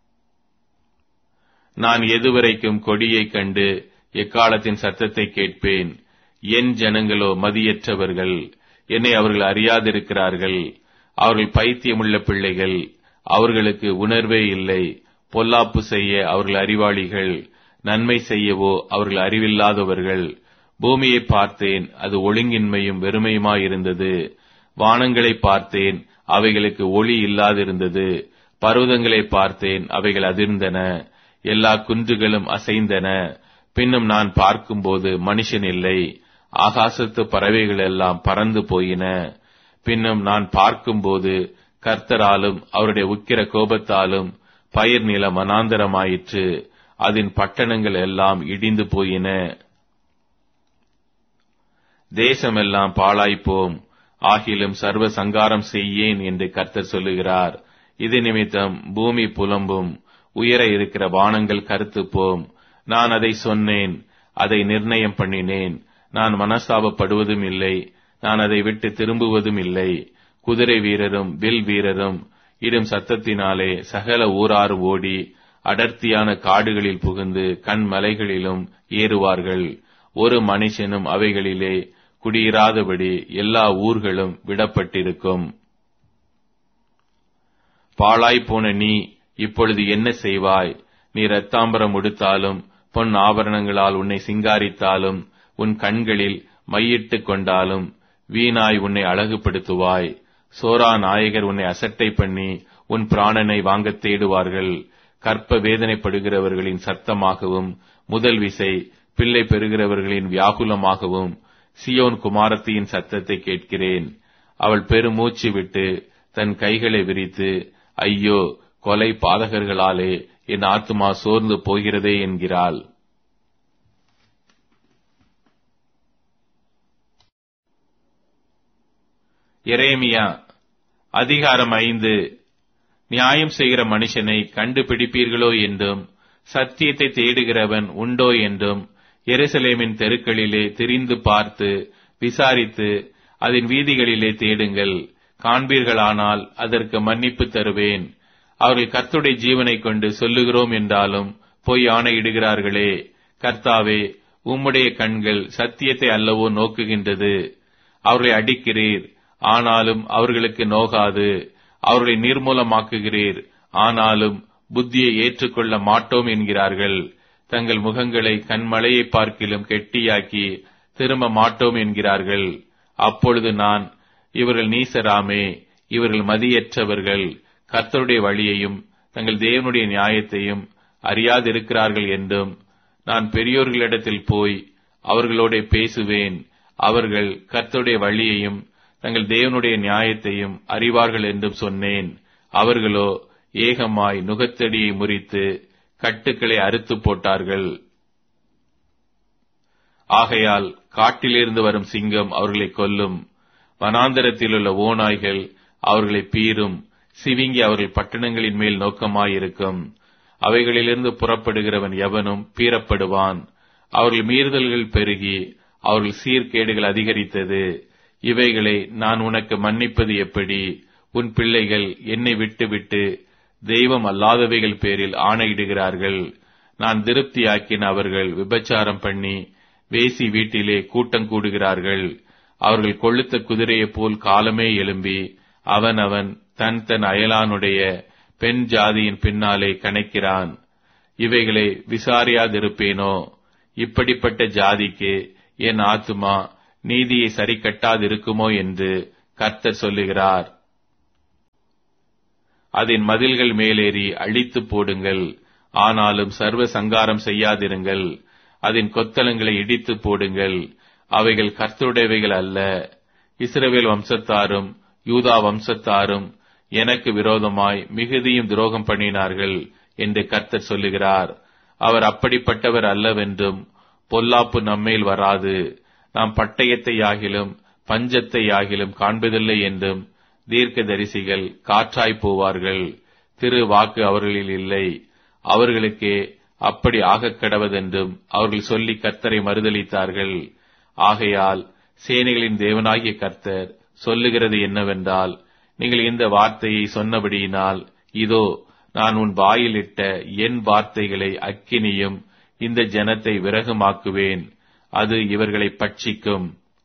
நான் எதுவரைக்கும் கொடியைக் கண்டு எக்காலத்தின் சத்தத்தை கேட்பேன்? என் ஜனங்களோ மதியற்றவர்கள், என்னை அவர்கள் அறியாதிருக்கிறார்கள். அவர்கள் பைத்தியமுள்ள பிள்ளைகள், அவர்களுக்கு உணர்வே இல்லை. பொல்லாப்பு செய்ய அவர்கள் அறிவாளிகள், நன்மை செய்யவோ அவர்கள் அறிவில்லாதவர்கள். பூமியை பார்த்தேன், அது ஒழுங்கின்மையும் வெறுமையுமாயிருந்தது. வானங்களை பார்த்தேன், அவைகளுக்கு ஒளி இல்லாதிருந்தது. பர்வதங்களை பார்த்தேன், அவைகள் அதிர்ந்தன. எல்லா குன்றுகளும் அசைந்தன. பின்னும் நான் பார்க்கும்போது மனுஷன் இல்லை. ஆகாசத்து பறவைகள் எல்லாம் பறந்து போயின. பின்னும் நான் பார்க்கும்போது கர்த்தராலும் அவருடைய உக்கிர கோபத்தாலும் பயிர் நிலம் வனாந்தரமாயிற்று. அதன் பட்டணங்கள் எல்லாம் இடிந்து போயின. தேசமெல்லாம் பாழாய்ப்போம். ஆகிலும் சர்வ சங்காரம் செய்யேன் என்று கர்த்தர் சொல்லுகிறார். இது நிமித்தம் பூமி புலம்பும், உயர இருக்கிற வானங்கள் கருத்துப்போம். நான் அதை சொன்னேன், அதை நிர்ணயம் பண்ணினேன். நான் மனஸ்தாபப்படுவதும் இல்லை, நான் அதை விட்டு திரும்புவதும் இல்லை. குதிரை வீரரும் வில் வீரரும் இடும் சத்தத்தினாலே சகல ஊராரும் ஓடி அடர்த்தியான காடுகளில் புகுந்து கண்மலைகளிலும் ஏறுவார்கள். ஒரு மனுஷனும் அவைகளிலே குடியிராதபடி எல்லா ஊர்களும் விடப்பட்டிருக்கும். பாழாய்ப்போன நீ இப்பொழுது என்ன செய்வாய்? நீ இரத்தாம்பரம் உடுத்தாலும் பொன் ஆபரணங்களால் உன்னை சிங்காரித்தாலும் உன் கண்களில் மையிட்டுக் கொண்டாலும் வீணாய் உன்னை அழகுபடுத்துவாய். சோரா நாயகர் உன்னை அசட்டை பண்ணி உன் பிராணனை வாங்கத் தேடுவார்கள். கற்ப வேதனைப்படுகிறவர்களின் சத்தமாகவும் முதல் விசை பிள்ளை பெறுகிறவர்களின் வியாகுலமாகவும் சியோன் குமாரத்தியின் சத்தத்தை கேட்கிறேன். அவள் பெருமூச்சு விட்டு தன் கைகளை விரித்து, ஐயோ, கொலை பாதகர்களாலே என் ஆத்துமா சோர்ந்து போகிறதே என்கிறாள். எரேமியா அதிகாரம் 5. நியாயம் செய்கிற மனுஷனை கண்டுபிடிப்பீர்களோ என்றும் சத்தியத்தை தேடுகிறவன் உண்டோ என்றும் எருசலேமின் தெருக்களிலே திரிந்து பார்த்து விசாரித்து அதன் வீதிகளிலே தேடுங்கள். காண்பீர்களானால் அதற்கு மன்னிப்பு தருவேன். அவர்கள் கர்த்தருடைய ஜீவனை கொண்டு சொல்லுகிறோம் என்றாலும் பொய் ஆணையிடுகிறார்களே. கர்த்தாவே, உம்முடைய கண்கள் சத்தியத்தை அல்லவோ நோக்குகின்றது? அவர்களை அடிக்கிறீர், ஆனாலும் அவர்களுக்கு நோகாது. அவர்களை நிர்மூலமாக்குகிறீர், ஆனாலும் புத்தியை ஏற்றுக்கொள்ள மாட்டோம் என்கிறார்கள். தங்கள் முகங்களை கண்மலையை பார்க்கிலும் கெட்டியாக்கி திரும்ப மாட்டோம் என்கிறார்கள். அப்பொழுது நான், இவர்கள் நீசராமே, இவர்கள் மதியற்றவர்கள், கர்த்தருடைய வழியையும் தங்கள் தேவனுடைய நியாயத்தையும் அறியாதிருக்கிறார்கள் என்றும், நான் பெரியோர்களிடத்தில் போய் அவர்களோட பேசுவேன். அவர்கள் கர்த்தருடைய வழியையும் தங்கள் தேவனுடைய நியாயத்தையும் அறிவார்கள் என்றும் சொன்னேன். அவர்களோ ஏகமாய் நுகத்தடியை முறித்து கட்டுக்களை அறுத்து போட்டார்கள். ஆகையால் காட்டிலிருந்து வரும் சிங்கம் அவர்களை கொல்லும், வனாந்தரத்திலுள்ள ஓநாய்கள் அவர்களை பீறும். சிவிங்கி அவர்கள் பட்டணங்களின் மேல் நோக்கமாயிருக்கும். அவைகளிலிருந்து புறப்படுகிறவன் எவனும் பீறப்படுவான். அவர்கள் மீறுதல்கள் பெருகி அவர்கள் சீர்கேடுகள் அதிகரித்தது. இவைகளை நான் உனக்கு மன்னிப்பது எப்படி? உன் பிள்ளைகள் என்னை விட்டுவிட்டு தெய்வம் அல்லாதவைகள் பேரில் ஆணையிடுகிறார்கள். நான் திருப்தியாக்கின அவர்கள் விபச்சாரம் பண்ணி வேசி வீட்டிலே கூட்டம் கூடுகிறார்கள். அவர்கள் கொழுத்த குதிரையைப் போல் காலமே எழும்பி அவன் தன் தன் அயலானுடைய பெண் ஜாதியின் பின்னாலே கணைக்கிறான். இவைகளை விசாரியாதிருப்பேனோ? இப்படிப்பட்ட ஜாதிக்கு என் ஆத்துமா நீதியை சரிக்கட்டாதிருக்குமோ என்று கர்த்தர் சொல்லுகிறார். அதன் மதில்கள் மேலேறி அழித்து போடுங்கள், ஆனாலும் சர்வ சங்காரம் செய்யாதிருங்கள். அதன் கொத்தளங்களை இடித்து போடுங்கள், அவைகள் கர்த்தருடையவைகள் அல்ல. இஸ்ரவேல் வம்சத்தாரும் யூதா வம்சத்தாரும் எனக்கு விரோதமாய் மிகுதியும் துரோகம் பண்ணினார்கள் என்று கர்த்தர் சொல்லுகிறார். அவர் அப்படிப்பட்டவர் அல்லவென்றும் பொல்லாப்பு நம்மேல் வராது, நாம் பட்டயத்தை யாகிலும் பஞ்சத்தை யாகிலும் காண்பதில்லை என்றும் தீர்க்கதரிசிகள் காற்றாய் போவார்கள். திரு வாக்கு அவர்களில் இல்லை, அவர்களுக்கே அப்படி ஆகக் கடவதென்றும் அவர்கள் சொல்லி கர்த்தரை மறுதலித்தார்கள். ஆகையால் சேனைகளின் தேவனாகிய கர்த்தர் சொல்லுகிறது என்னவென்றால், நீங்கள் இந்த வார்த்தையை சொன்னபடியினால் இதோ நான் உன் வாயிலிட்ட என் வார்த்தைகளை அக்கினியும் இந்த ஜனத்தை விறகுமாக்குவேன், அது இவர்களை பட்சிக்கும்.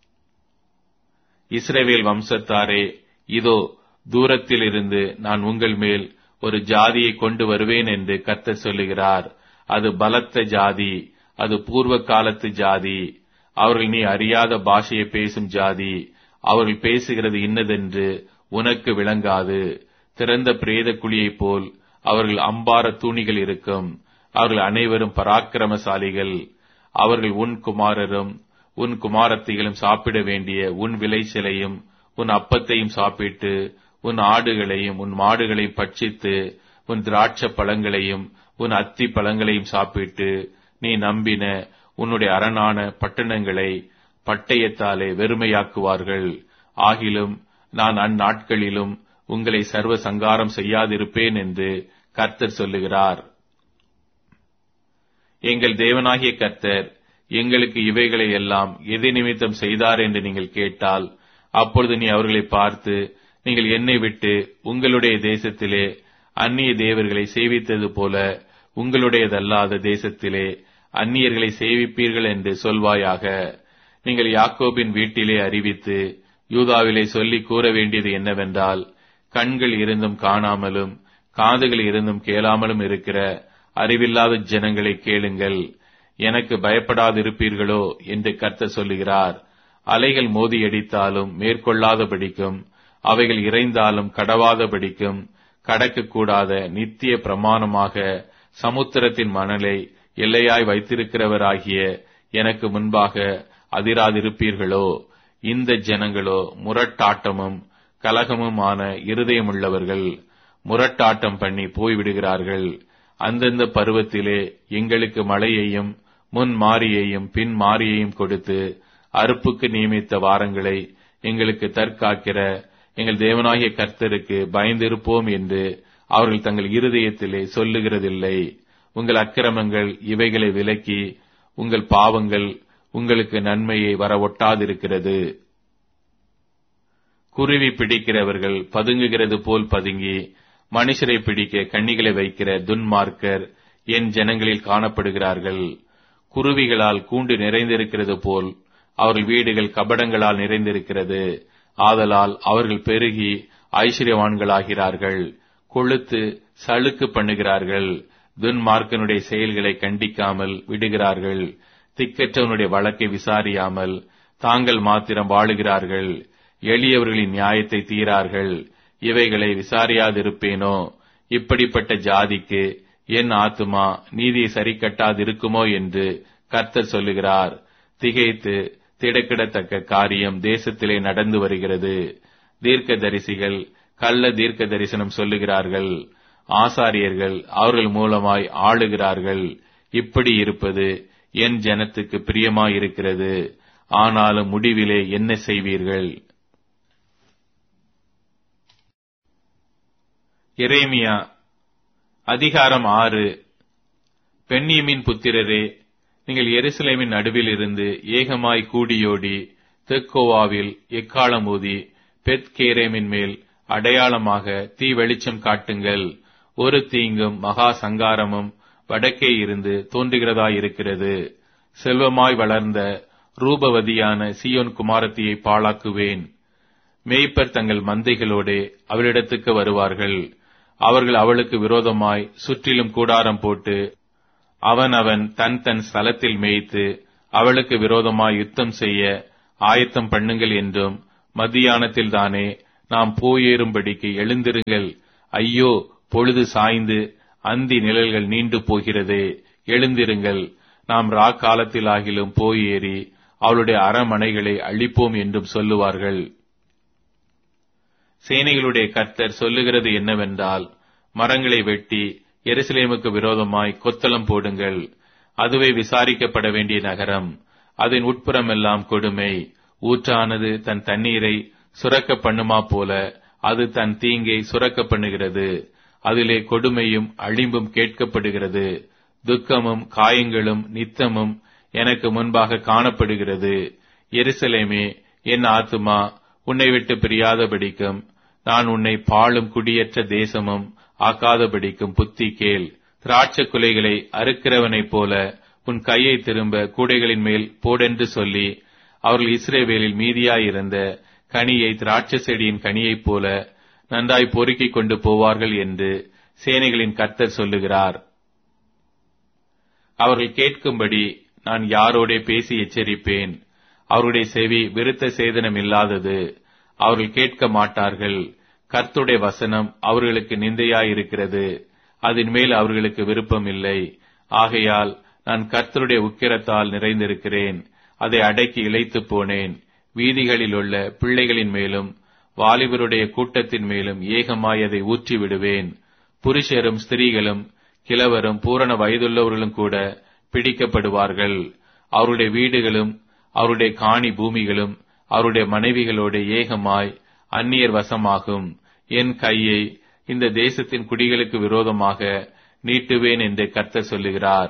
இஸ்ரவேல் வம்சத்தாரே, இதோ தூரத்திலிருந்து நான் உங்கள் மேல் ஒரு ஜாதியை கொண்டு வருவேன் என்று கர்த்தர் சொல்லுகிறார். அது பலத்த ஜாதி, அது பூர்வ காலத்து ஜாதி. அவர்கள் நீ அறியாத பாஷையை பேசும் ஜாதி. அவர்கள் பேசுகிறது இன்னதென்று உனக்கு விளங்காது. திறந்த பிரேத குழியைப் போல் அவர்கள் அம்பார தூணிகள் இருக்கும். அவர்கள் அனைவரும் பராக்கிரமசாலிகள். அவர்கள் உன் குமாரரும் உன் குமாரத்திகளும் சாப்பிட வேண்டிய உன் விளைச்சலையும் உன் அப்பத்தையும் சாப்பிட்டு உன் ஆடுகளையும் உன் மாடுகளையும் பட்சித்து உன் திராட்சை பழங்களையும் உன் அத்தி பழங்களையும் சாப்பிட்டு நீ நம்பின உன்னுடைய அரணான பட்டணங்களை பட்டயத்தாலே வெறுமையாக்குவார்கள். ஆகிலும் நான் அந்நாட்களிலும் உங்களை சர்வ சங்காரம் செய்யாதிருப்பேன் என்று கர்த்தர் சொல்லுகிறார். எங்கள் தேவனாகிய கர்த்தர் எங்களுக்கு இவைகளை எல்லாம் எது நிமித்தம் செய்தார் என்று நீங்கள் கேட்டால், அப்பொழுது நீ அவர்களை பார்த்து, நீங்கள் என்னை விட்டு உங்களுடைய தேசத்திலே அந்நிய தேவர்களை சேவித்தது போல உங்களுடையதல்லாத தேசத்திலே அந்நியர்களை சேவிப்பீர்கள் என்று சொல்வாயாக. நீங்கள் யாக்கோபின் வீட்டிலே அறிவித்து யூதாவிலே சொல்லி கூற வேண்டியது என்னவென்றால், கண்கள் இருந்தும் காணாமலும் காதுகள் இருந்தும் கேளாமலும் இருக்கிற அறிவில்லாத ஜனங்களை கேளுங்கள், எனக்கு பயப்படாதிருப்பீர்களோ என்று கர்த்தர் சொல்லுகிறார். அலைகள் மோதியடித்தாலும் மேற்கொள்ளாதபடிக்கும் அவைகள் இறைந்தாலும் கடவாதபடிக்கும் கடக்கக்கூடாத நித்திய பிரமாணமாக சமுத்திரத்தின் மணலை எல்லையாய் வைத்திருக்கிறவராகிய எனக்கு முன்பாக அதிராதிருப்பீர்களோ? இந்த ஜனங்களோ முரட்டாட்டமும் கலகமுமான இருதயமுள்ளவர்கள், முரட்டாட்டம் பண்ணி போய்விடுகிறார்கள். அந்தந்த பருவத்திலே எங்களுக்கு மழையையும் முன் மாரியையும் பின் மாரியையும் கொடுத்து அறுப்புக்கு நியமித்த வாரங்களை எங்களுக்கு தற்காக்கிற எங்கள் தேவனாகிய கர்த்தருக்கு பயந்திருப்போம் என்று அவர்கள் தங்கள் இருதயத்திலே சொல்லுகிறதில்லை. உங்கள் அக்கிரமங்கள் இவைகளை விலக்கி உங்கள் பாவங்கள் உங்களுக்கு நன்மையை வர ஒட்டாதிருக்கிறது. குருவி பிடிக்கிறவர்கள் பதுங்குகிறது போல் பதுங்கி மனுஷரை பிடிக்க கண்ணிகளை வைக்கிற துன்மார்க்கர் என் ஜனங்களில் காணப்படுகிறார்கள். குருவிகளால் கூண்டு நிறைந்திருக்கிறது போல் அவர்கள் வீடுகள் கபடங்களால் நிறைந்திருக்கிறது. ஆதலால் அவர்கள் பெருகி ஐஸ்வர்யவான்களாகிறார்கள், கொழுத்து சளுக்கு பண்ணுகிறார்கள். துன்மார்க்கனுடைய செயல்களை கண்டிக்காமல் விடுகிறார்கள். திக்கற்றவனுடைய வழக்கை விசாரியாமல் தாங்கள் மாத்திரம் வாழுகிறார்கள். எளியவர்களின் நியாயத்தை தீரார்கள். இவைகளை விசாரியாதிருப்பேனோ? இப்படிப்பட்ட ஜாதிக்கு என் ஆத்துமா நீதியை சரிக்கட்டாதிருக்குமோ என்று கர்த்தர் சொல்லுகிறார். திகைத்து திடக்கிடத்தக்க காரியம் தேசத்திலே நடந்து வருகிறது. தீர்க்கதரிசிகள் கள்ள தீர்க்க தரிசனம் சொல்லுகிறார்கள். ஆசாரியர்கள் அவர்கள் மூலமாய் ஆளுகிறார்கள். இப்படி இருப்பது என் ஜனத்துக்கு பிரியமாயிருக்கிறது. ஆனாலும் முடிவிலே என்ன செய்வீர்கள்? எரேமியா அதிகாரம் 6. பென்யமீன் புத்திரரே, நீங்கள் எருசலேமின் நடுவில் இருந்து ஏகமாய் கூடியோடி தெக்கோவாவில் எக்காளம் ஊதி பெத்கேரேமின் மேல் அடையாளமாக தீ வெளிச்சம் காட்டுங்கள். ஒரு தீங்கும் மகா சங்காரமும் வடக்கே இருந்து தோன்றுகிறதாயிருக்கிறது. செல்வமாய் வளர்ந்த ரூபவதியான சீயோன் குமாரத்தியை பாழாக்குவேன். மேய்ப்பர் தங்கள் மந்தைகளோடே அவளிடத்துக்கு வருவார்கள். அவர்கள் அவளுக்கு விரோதமாய் சுற்றிலும் கூடாரம் போட்டு அவன் தன் தன் ஸ்தலத்தில் மேய்த்து அவளுக்கு விரோதமாய் யுத்தம் செய்ய ஆயத்தம் பண்ணுங்கள் என்றும், மத்தியானத்தில் தானே நாம் போயேறும்படிக்கு எழுந்திருங்கள், ஐயோ பொழுது சாய்ந்து அந்தி நிழல்கள் நீண்டு போகிறதே, எழுந்திருங்கள், நாம் ராக்காலத்திலாகிலும் போயேறி அவளுடைய அரமனைகளை அழிப்போம் என்றும் சொல்லுவார்கள். சேனைகளுடைய கர்த்தர் சொல்லுகிறது என்னவென்றால், மரங்களை வெட்டி எருசலேமுக்கு விரோதமாய் கொத்தளம் போடுங்கள். அதுவே விசாரிக்கப்பட வேண்டிய நகரம். அதன் உட்புறமெல்லாம் கொடுமை. ஊற்றானது தன் தண்ணீரை சுரக்க பண்ணுமா போல அது தன் தீங்கை சுரக்க பண்ணுகிறது. அதிலே கொடுமையும் அழிம்பும் கேட்கப்படுகிறது. துக்கமும் காயங்களும் நித்தமும் எனக்கு முன்பாக காணப்படுகிறது. எருசலேமே, என் ஆத்துமா உன்னை விட்டு பிரியாதபடிக்கும், நான் உன்னை பாழும் குடியற்ற தேசமும் ஆக்காதபடிக்கும் புத்தி கேள். திராட்சை குலைகளை அறுக்கிறவனைப் போல உன் கையை திரும்ப கூடைகளின் மேல் போடென்று சொல்லி, அவர்கள் இஸ்ரவேலில் மீதியாயிருந்த கனியை திராட்சை செடியின் கனியைப் போல நன்றாய் பொறுக்கிக் கொண்டு போவார்கள் என்று சேனைகளின் கர்த்தர் சொல்லுகிறார். அவர்கள் கேட்கும்படி நான் யாரோடே பேசி எச்சரிப்பேன். அவருடைய செவி விருத்த சேதனம் இல்லாதது. அவர்கள் கேட்க மாட்டார்கள். கர்த்தருடைய வசனம் அவர்களுக்கு நிந்தையாயிருக்கிறது. அதன் மேல் அவர்களுக்கு விருப்பம் இல்லை. ஆகையால் நான் கர்த்தருடைய உக்கிரத்தால் நிறைந்திருக்கிறேன். அதை அடக்கி இளைத்து போனேன். வீதிகளில் உள்ள பிள்ளைகளின் மேலும் வாலிபருடைய கூட்டத்தின் மேலும் ஏகமாய் அதை ஊற்றி விடுவேன். புருஷரும் ஸ்திரீகளும் கிழவரும் பூரண வயதுள்ளவர்களும் கூட பிடிக்கப்படுவார்கள். அவருடைய வீடுகளும் அவருடைய காணி பூமிகளும் அவருடைய மனைவிகளோடு ஏகமாய் அந்நியர் வசமாகும். என் கையை இந்த தேசத்தின் குடிகளுக்கு விரோதமாக நீட்டுவேன் என்று கர்த்தர் சொல்லுகிறார்.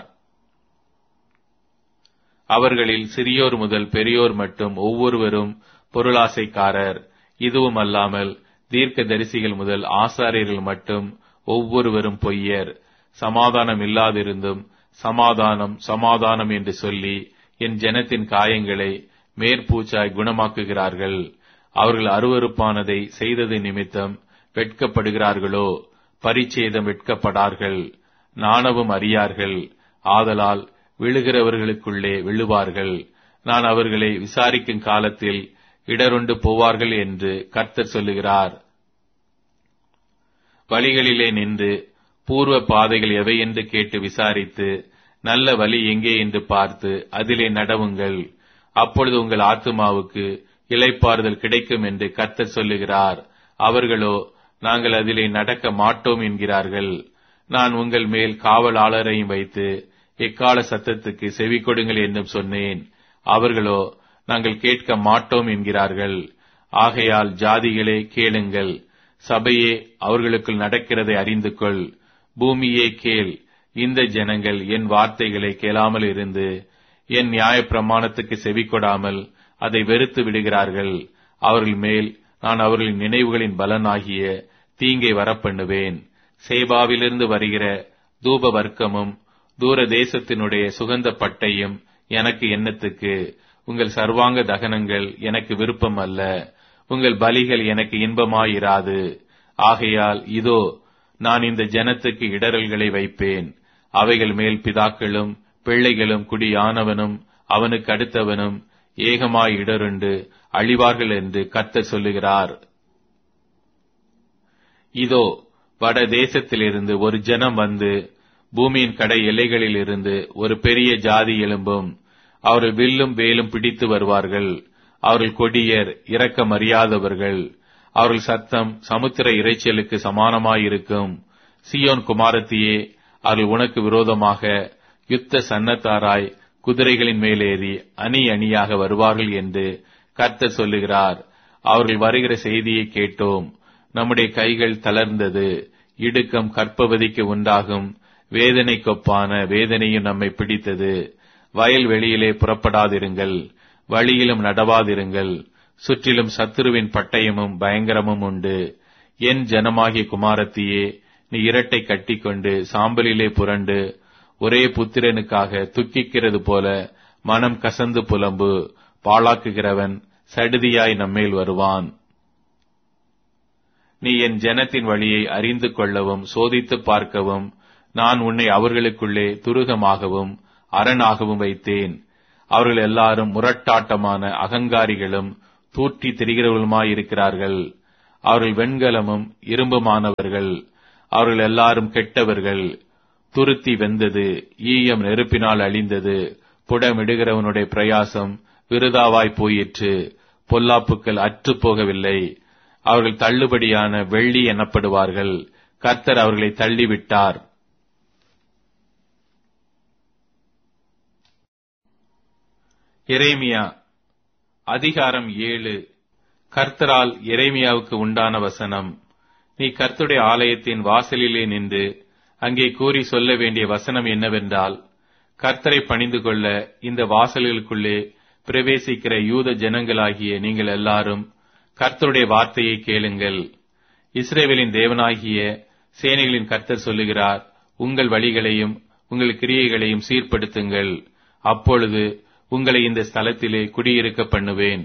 அவர்களில் சிறியோர் முதல் பெரியோர் மட்டும் ஒவ்வொருவரும் பொருளாசைக்காரர். இதுவும் அல்லாமல் தீர்க்கதரிசிகள் முதல் ஆசாரியர்கள் மட்டும் ஒவ்வொருவரும் பொய்யர். சமாதானம் இல்லாதிருந்தும் சமாதானம் சமாதானம் என்று சொல்லி என் ஜனத்தின் காயங்களை மேற்பூச்சாய் குணமாக்குகிறார்கள். அவர்கள் அருவருப்பானதை செய்தது நிமித்தம் வெட்கப்படுகிறார்களோ? பரிச்சேதம் வெட்கப்படார்கள். நாணவும் அறியார்கள். ஆதலால் விழுகிறவர்களுக்குள்ளே விழுவார்கள். நான் அவர்களை விசாரிக்கும் காலத்தில் இடருண்டு போவார்கள் என்று கர்த்தர் சொல்லுகிறார். வழிகளிலே நின்று பூர்வ பாதைகள் எவை என்று கேட்டு விசாரித்து நல்ல வழி எங்கே என்று பார்த்து அதிலே நடவுங்கள். அப்பொழுது உங்கள் ஆத்துமாவுக்கு இளைப்பாறுதல் கிடைக்கும் என்று கர்த்தர் சொல்லுகிறார். அவர்களோ நாங்கள் அதிலே நடக்க மாட்டோம் என்கிறார்கள். நான் உங்கள் மேல் காவலாளரையும் வைத்து எக்கால சத்தத்துக்கு செவி கொடுங்கள் என்றும் சொன்னேன். அவர்களோ நாங்கள் கேட்க மாட்டோம் என்கிறார்கள். ஆகையால் ஜாதிகளே கேளுங்கள், சபையே அவர்களுக்குள் நடக்கிறதை அறிந்து கொள். பூமியே கேள், இந்த ஜனங்கள் என் வார்த்தைகளை கேளாமல் இருந்து என் நியாயப்பிரமாணத்துக்கு செவி கொடாமல் அதை வெறுத்து விடுகிறார்கள். அவர்கள் மேல் நான் அவர்களின் நினைவுகளின் பலனாகிய தீங்கை வரப்பண்ணுவேன். சேபாவிலிருந்து வருகிற தூப வர்க்கமும் தூர தேசத்தினுடைய சுகந்த பட்டையும் எனக்கு எண்ணத்துக்கு. உங்கள் சர்வாங்க தகனங்கள் எனக்கு விருப்பம் அல்ல. உங்கள் பலிகள் எனக்கு இன்பமாயிராது. ஆகையால் இதோ நான் இந்த ஜனத்துக்கு இடரல்களை வைப்பேன். அவைகள் மேல் பிதாக்களும் பிள்ளைகளும் குடியானவனும் அவனுக்கு அடுத்தவனும் ஏகமாய் இடருண்டு அழிவார்கள் என்று கர்த்தர் சொல்லுகிறார். இதோ வட தேசத்திலிருந்து ஒரு ஜனம் வந்து பூமியின் கடை எல்லைகளில் இருந்து ஒரு பெரிய ஜாதி எழும்பும். அவர்கள் வில்லும் வேலும் பிடித்து வருவார்கள். அவர்கள் கொடியர், இரக்கம் அறியாதவர்கள். அவர்கள் சத்தம் சமுத்திர இரைச்சலுக்கு சமானமாயிருக்கும். சீயோன் குமாரத்தியே, அவர்கள் உனக்கு விரோதமாக யுத்த சன்னத்தாராய் குதிரைகளின் மேலேறி அணி அணியாக வருவார்கள் என்று கர்த்தர் சொல்லுகிறார். அவர்கள் வருகிற செய்தியை கேட்டோம். நம்முடைய கைகள் தளர்ந்தது. இடுக்கம் கற்பவதிக்கு உண்டாகும் வேதனைக்கொப்பான வேதனையும் நம்மை பிடித்தது. வயல் வெளியிலே புறப்படாதிருங்கள், வழியிலும் நடவாதிருங்கள். சுற்றிலும் சத்துருவின் பட்டயமும் பயங்கரமும் உண்டு. என் ஜனமாகிய குமாரத்தியே, நீ இரட்டை கட்டிக்கொண்டு சாம்பலிலே புரண்டு ஒரே புத்திரனுக்காக துக்கிக்கிறது போல மனம் கசந்து புலம்பு. பாழாக்குகிறவன் சடுதியாய் நம்மேல் வருவான். நீ என் ஜனத்தின் வழியை அறிந்து கொள்ளவும் சோதித்து பார்க்கவும் நான் உன்னை அவர்களுக்குள்ளே துருகமாகவும் அரணாகவும் வைத்தேன். அவர்கள் எல்லாரும் முரட்டாட்டமான அகங்காரிகளும் தூற்றி திரிகிறவர்களுமாயிருக்கிறார்கள். அவர்கள் வெண்கலமும் இரும்புமானவர்கள். அவர்கள் எல்லாரும் கெட்டவர்கள். துருத்தி வெந்தது, ஈயம் நெருப்பினால் அழிந்தது. புடமிடுகிறவனுடைய பிரயாசம் விருதாவாய் போயிற்று. பொல்லாப்புக்கள் அற்றுப் போகவில்லை. அவர்கள் தள்ளுபடியான வெள்ளி எனப்படுவார்கள். கர்த்தர் அவர்களை தள்ளிவிட்டார். எரேமியா அதிகாரம் 7. கர்த்தரால் எரேமியாவுக்கு உண்டான வசனம். நீ கர்த்தருடைய ஆலயத்தின் வாசலிலே நின்று அங்கே கூறி சொல்ல வேண்டிய வசனம் என்னவென்றால், கர்த்தரை பணிந்து கொள்ள இந்த வாசல்களுக்குள்ளே பிரவேசிக்கிற யூத ஜனங்களாகிய நீங்கள் எல்லாரும் கர்த்தருடைய வார்த்தையை கேளுங்கள். இஸ்ரவேலின் தேவனாகிய சேனைகளின் கர்த்தர் சொல்லுகிறார், உங்கள் வழிகளையும் உங்கள் கிரியைகளையும் சீர்படுத்துங்கள். அப்பொழுது உங்களை இந்த ஸ்தலத்திலே குடியிருக்க பண்ணுவேன்.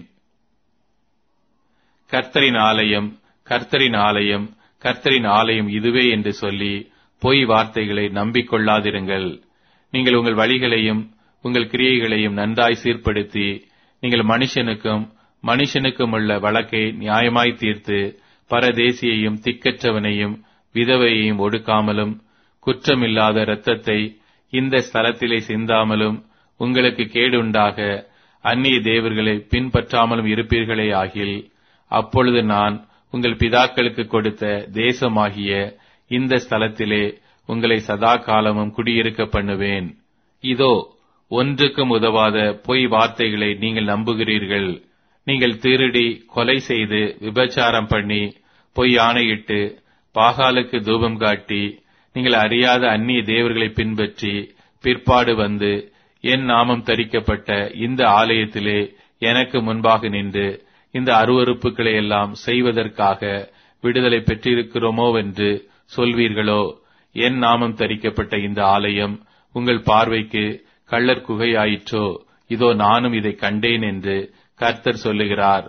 கர்த்தரின் ஆலயம், கர்த்தரின் ஆலயம், கர்த்தரின் ஆலயம் இதுவே என்று சொல்லி பொய் வார்த்தைகளை நம்பிக்கொள்ளாதிருங்கள். நீங்கள் உங்கள் வழிகளையும் உங்கள் கிரியைகளையும் நன்றாய் சீர்படுத்தி, நீங்கள் மனுஷனுக்கும் உள்ள வழக்கை நியாயமாய் தீர்த்து, பரதேசியையும் திக்கற்றவனையும் விதவையையும் ஒடுக்காமலும் குற்றமில்லாத இரத்தத்தை இந்த ஸ்தலத்திலே சிந்தாமலும் உங்களுக்கு கேடுண்டாக அந்நிய தேவர்களை பின்பற்றாமலும் இருப்பீர்களே ஆகில், அப்பொழுது நான் உங்கள் பிதாக்களுக்கு கொடுத்த தேசமாகிய இந்த ஸ்தலத்திலே உங்களை சதா காலமும் குடியிருக்க பண்ணுவேன். இதோ, ஒன்றுக்கும் உதவாத பொய் வார்த்தைகளை நீங்கள் நம்புகிறீர்கள். நீங்கள் திருடி, கொலை செய்து, விபச்சாரம் பண்ணி, பொய் ஆணையிட்டு, பாகாலுக்கு தூபம் காட்டி, நீங்கள் அறியாத அந்நிய தேவர்களை பின்பற்றி, பிற்பாடு வந்து என் நாமம் தரிக்கப்பட்ட இந்த ஆலயத்திலே எனக்கு முன்பாக நின்று இந்த அருவருப்புகளை எல்லாம் செய்வதற்காக விடுதலை பெற்றிருக்கிறோமோவென்று சொல்வீர்களோ? என் நாமம் தரிக்கப்பட்ட இந்த ஆலயம் உங்கள் பார்வைக்கு கள்ளர் குகையாயிற்றோ? இதோ நானும் இதை கண்டேன் என்று கர்த்தர் சொல்லுகிறார்.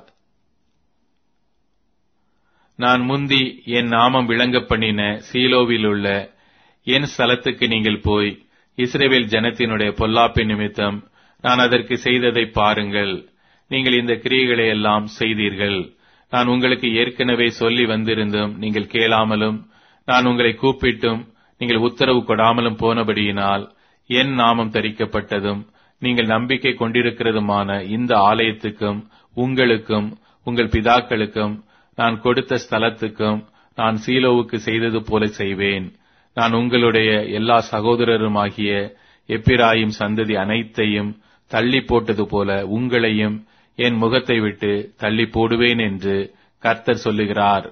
நான் முந்தி என் நாமம் விளங்க பண்ணின சீலோவில் உள்ள என் ஸ்தலத்துக்கு நீங்கள் போய் இஸ்ரவேல் ஜனத்தினுடைய பொல்லாப்பின் நிமித்தம் நான் அதற்கு செய்ததை பாருங்கள். நீங்கள் இந்த கிரியைகளை எல்லாம் செய்தீர்கள். நான் உங்களுக்கு ஏற்கனவே சொல்லி வந்திருந்தும் நீங்கள் கேளாமலும், நான் உங்களை கூப்பிட்டும் நீங்கள் உத்தரவு கொடாமலும் போனபடியினால், என் நாமம் தரிக்கப்பட்டதும் நீங்கள் நம்பிக்கை கொண்டிருக்கிறதுமான இந்த ஆலயத்துக்கும் உங்களுக்கும் உங்கள் பிதாக்களுக்கும் நான் கொடுத்த ஸ்தலத்துக்கும் நான் சீலோவுக்கு செய்தது போல செய்வேன். நான் உங்களுடைய எல்லா சகோதரருமாகிய எப்பிராயிம் சந்ததி அனைத்தையும் தள்ளி போட்டது போல உங்களையும் என் முகத்தை விட்டு தள்ளி போடுவேன் என்று கர்த்தர் சொல்லுகிறார்.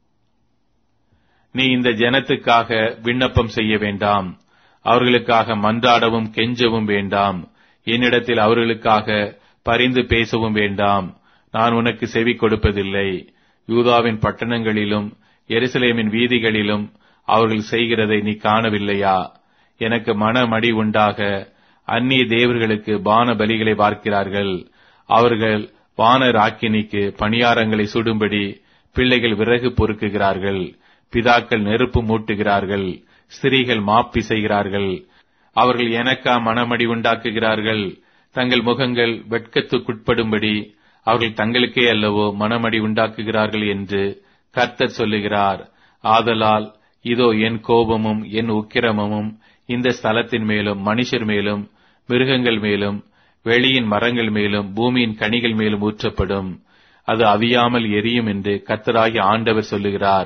நீ இந்த ஜனத்துக்காக விண்ணப்பம் செய்ய வேண்டாம். அவர்களுக்காக மன்றாடவும் கெஞ்சவும் வேண்டாம். என்னிடத்தில் அவர்களுக்காக பரிந்து பேசவும் வேண்டாம். நான் உனக்கு செவி கொடுப்பதில்லை. யூதாவின் பட்டணங்களிலும் எருசலேமின் வீதிகளிலும் அவர்கள் செய்கிறதை நீ காணவில்லையா? எனக்கு மனமடி உண்டாக அந்நிய தேவர்களுக்கு பான பலிகளை பார்க்கிறார்கள். அவர்கள் வானராக்கினிக்கு பணியாரங்களை சுடும்படி பிள்ளைகள் விறகு பொறுக்குகிறார்கள். பிதாக்கள் நெருப்பு மூட்டுகிறார்கள். ஸ்திரீகள் மாப்பி செய்கிறார்கள். அவர்கள் எனக்கா மனமடி உண்டாக்குகிறார்கள். தங்கள் முகங்கள் வெட்கத்துக்குட்படும்படி அவர்கள் தங்களுக்கே அல்லவோ மனமடி உண்டாக்குகிறார்கள் என்று கர்த்தர் சொல்லுகிறார். ஆதலால் இதோ என் கோபமும் என் உக்கிரமும் இந்த ஸ்தலத்தின் மேலும் மனுஷர் மேலும் மிருகங்கள் மேலும் வெளியின் மரங்கள் மேலும் பூமியின் கனிகள் மேலும் ஊற்றப்படும். அது அவியாமல் எரியும் என்று கர்த்தராகிய ஆண்டவர் சொல்லுகிறார்.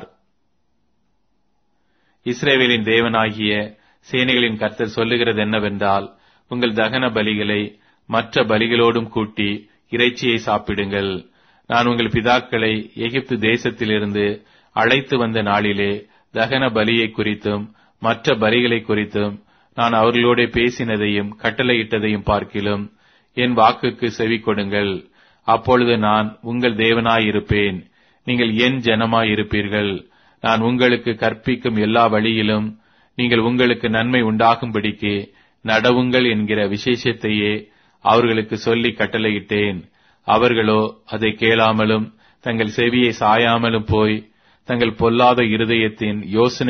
இஸ்ரவேலின் தேவனாகிய சேனைகளின் கர்த்தர் சொல்லுகிறது என்னவென்றால், உங்கள் தகன பலிகளை மற்ற பலிகளோடும் கூட்டி இறைச்சியை சாப்பிடுங்கள். நான் உங்கள் பிதாக்களை எகிப்து தேசத்திலிருந்து அழைத்து வந்த நாளிலே தகன பலியை குறித்தும் மற்ற பலிகளை குறித்தும் நான் அவர்களோட பேசினதையும் கட்டளையிட்டதையும் பார்க்கிலும் என் வாக்குக்கு செவி கொடுங்கள். அப்பொழுது நான் உங்கள் தேவனாயிருப்பேன், நீங்கள் என் ஜனமாயிருப்பீர்கள். நான் உங்களுக்கு கற்பிக்கும் எல்லா வழியிலும் நீங்கள் உங்களுக்கு நன்மை உண்டாகும்படிக்கு நடவுங்கள் என்கிற விசேஷத்தையே அவர்களுக்கு சொல்லி கட்டளையிட்டேன். அவர்களோ அதை கேளாமலும் தங்கள் செவியை சாயாமலும் போய் தங்கள் பொல்லாத இருதயத்தின்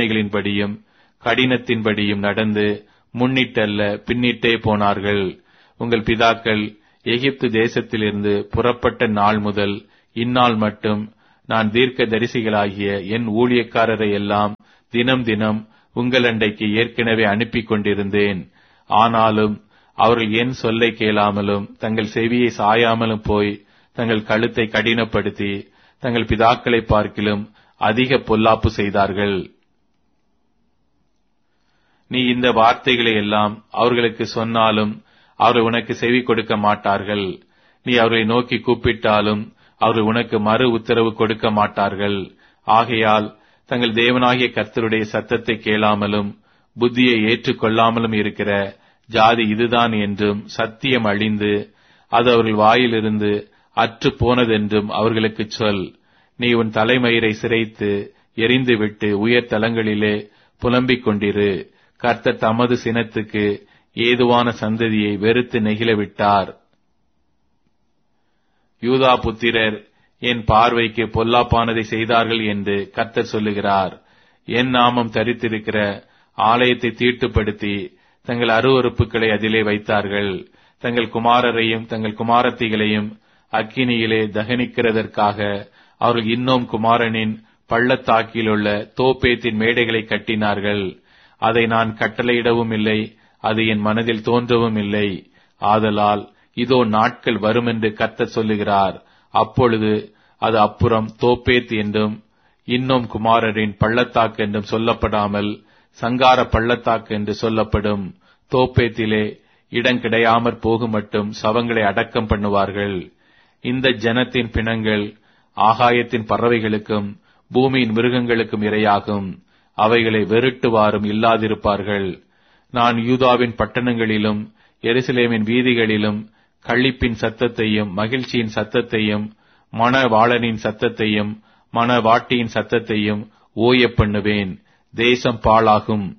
யோசனைகளின்படியும் கடினத்தின்படியும் நடந்து முன்னிட்டல்ல பின்னிட்டே போனார்கள். உங்கள் பிதாக்கள் எகிப்து தேசத்திலிருந்து புறப்பட்ட நாள் முதல் இந்நாள் மட்டும் நான் தீர்க்க தரிசிகளாகிய என் ஊழியக்காரரை எல்லாம் தினம் தினம் உங்கள் அண்டைக்கு ஏற்கனவே அனுப்பி கொண்டிருந்தேன். ஆனாலும் அவர்கள் என் சொல்லை கேளாமலும் தங்கள் செவியை சாயாமலும் போய் தங்கள் கழுத்தை கடினப்படுத்தி தங்கள் பிதாக்களை பார்க்கிலும் அதிக பொல்லாப்பு செய்தார்கள். நீ இந்த வார்த்தைகளை எல்லாம் அவர்களுக்கு சொன்னாலும் அவர்கள் உனக்கு செவி கொடுக்க மாட்டார்கள். நீ அவர்களை நோக்கி கூப்பிட்டாலும் அவர்கள் உனக்கு மறு உத்தரவு கொடுக்க மாட்டார்கள். ஆகையால் தங்கள் தேவனாகிய கர்த்தருடைய சத்தத்தை கேளாமலும் புத்தியை ஏற்றுக்கொள்ளாமலும் இருக்கிற ஜாதி இதுதான் என்றும் சத்தியம் அழிந்து அது அவர்கள் வாயிலிருந்து அற்று போனதென்றும் அவர்களுக்கு சொல். நீ உன் தலைமயிரை சிரைத்து எரிந்துவிட்டு உயர் தலங்களிலே புலம்பிக் கொண்டிரு. கர்த்தர் தமது சினத்துக்கு ஏதுவான சந்ததியை வெறுத்து நெகிழவிட்டார். யூதா புத்திரர் என் பார்வைக்கு பொல்லாப்பானதை செய்தார்கள் என்று கர்த்தர் சொல்லுகிறார். என் நாமம் தரித்திருக்கிற ஆலயத்தை தீட்டுப்படுத்தி தங்கள் அருவருப்புகளை அதிலே வைத்தார்கள். தங்கள் குமாரரையும் தங்கள் குமாரத்திகளையும் அக்கினியிலே தகனிக்கிறதற்காக அவர்கள் இன்னும் குமாரனின் பள்ளத்தாக்கிலுள்ள தோப்பேத்தின் மேடைகளை கட்டினார்கள். அதை நான் கட்டளையிடவும் இல்லை, அது என் மனதில் தோன்றவும் இல்லை. ஆதலால் இதோ நாட்கள் வருமென்று கர்த்தர் சொல்லுகிறார். அப்பொழுது அது அப்புறம் தோப்பேத் என்றும் இன்னும் குமாரரின் பள்ளத்தாக்கு என்றும் சொல்லப்படாமல் சங்கார பள்ளத்தாக்கு என்று சொல்லப்படும். தோப்பேத்திலே இடம் கிடையாமற் போகும் மட்டும் சவங்களை அடக்கம் பண்ணுவார்கள். இந்த ஜனத்தின் பிணங்கள் ஆகாயத்தின் பறவைகளுக்கும் பூமியின் மிருகங்களுக்கும் இரையாகும். அவைகளை வெருட்டுவாரும் இல்லாதிருப்பார்கள். நான் யூதாவின் பட்டணங்களிலும் எருசலேமின் வீதிகளிலும் களிப்பின் சத்தத்தையும் மகிழ்ச்சியின் சத்தத்தையும் மணவாளனின் சத்தத்தையும் மணவாட்டியின் சத்தத்தையும் ஓய பண்ணுவேன். தேசம் பாழாகும்.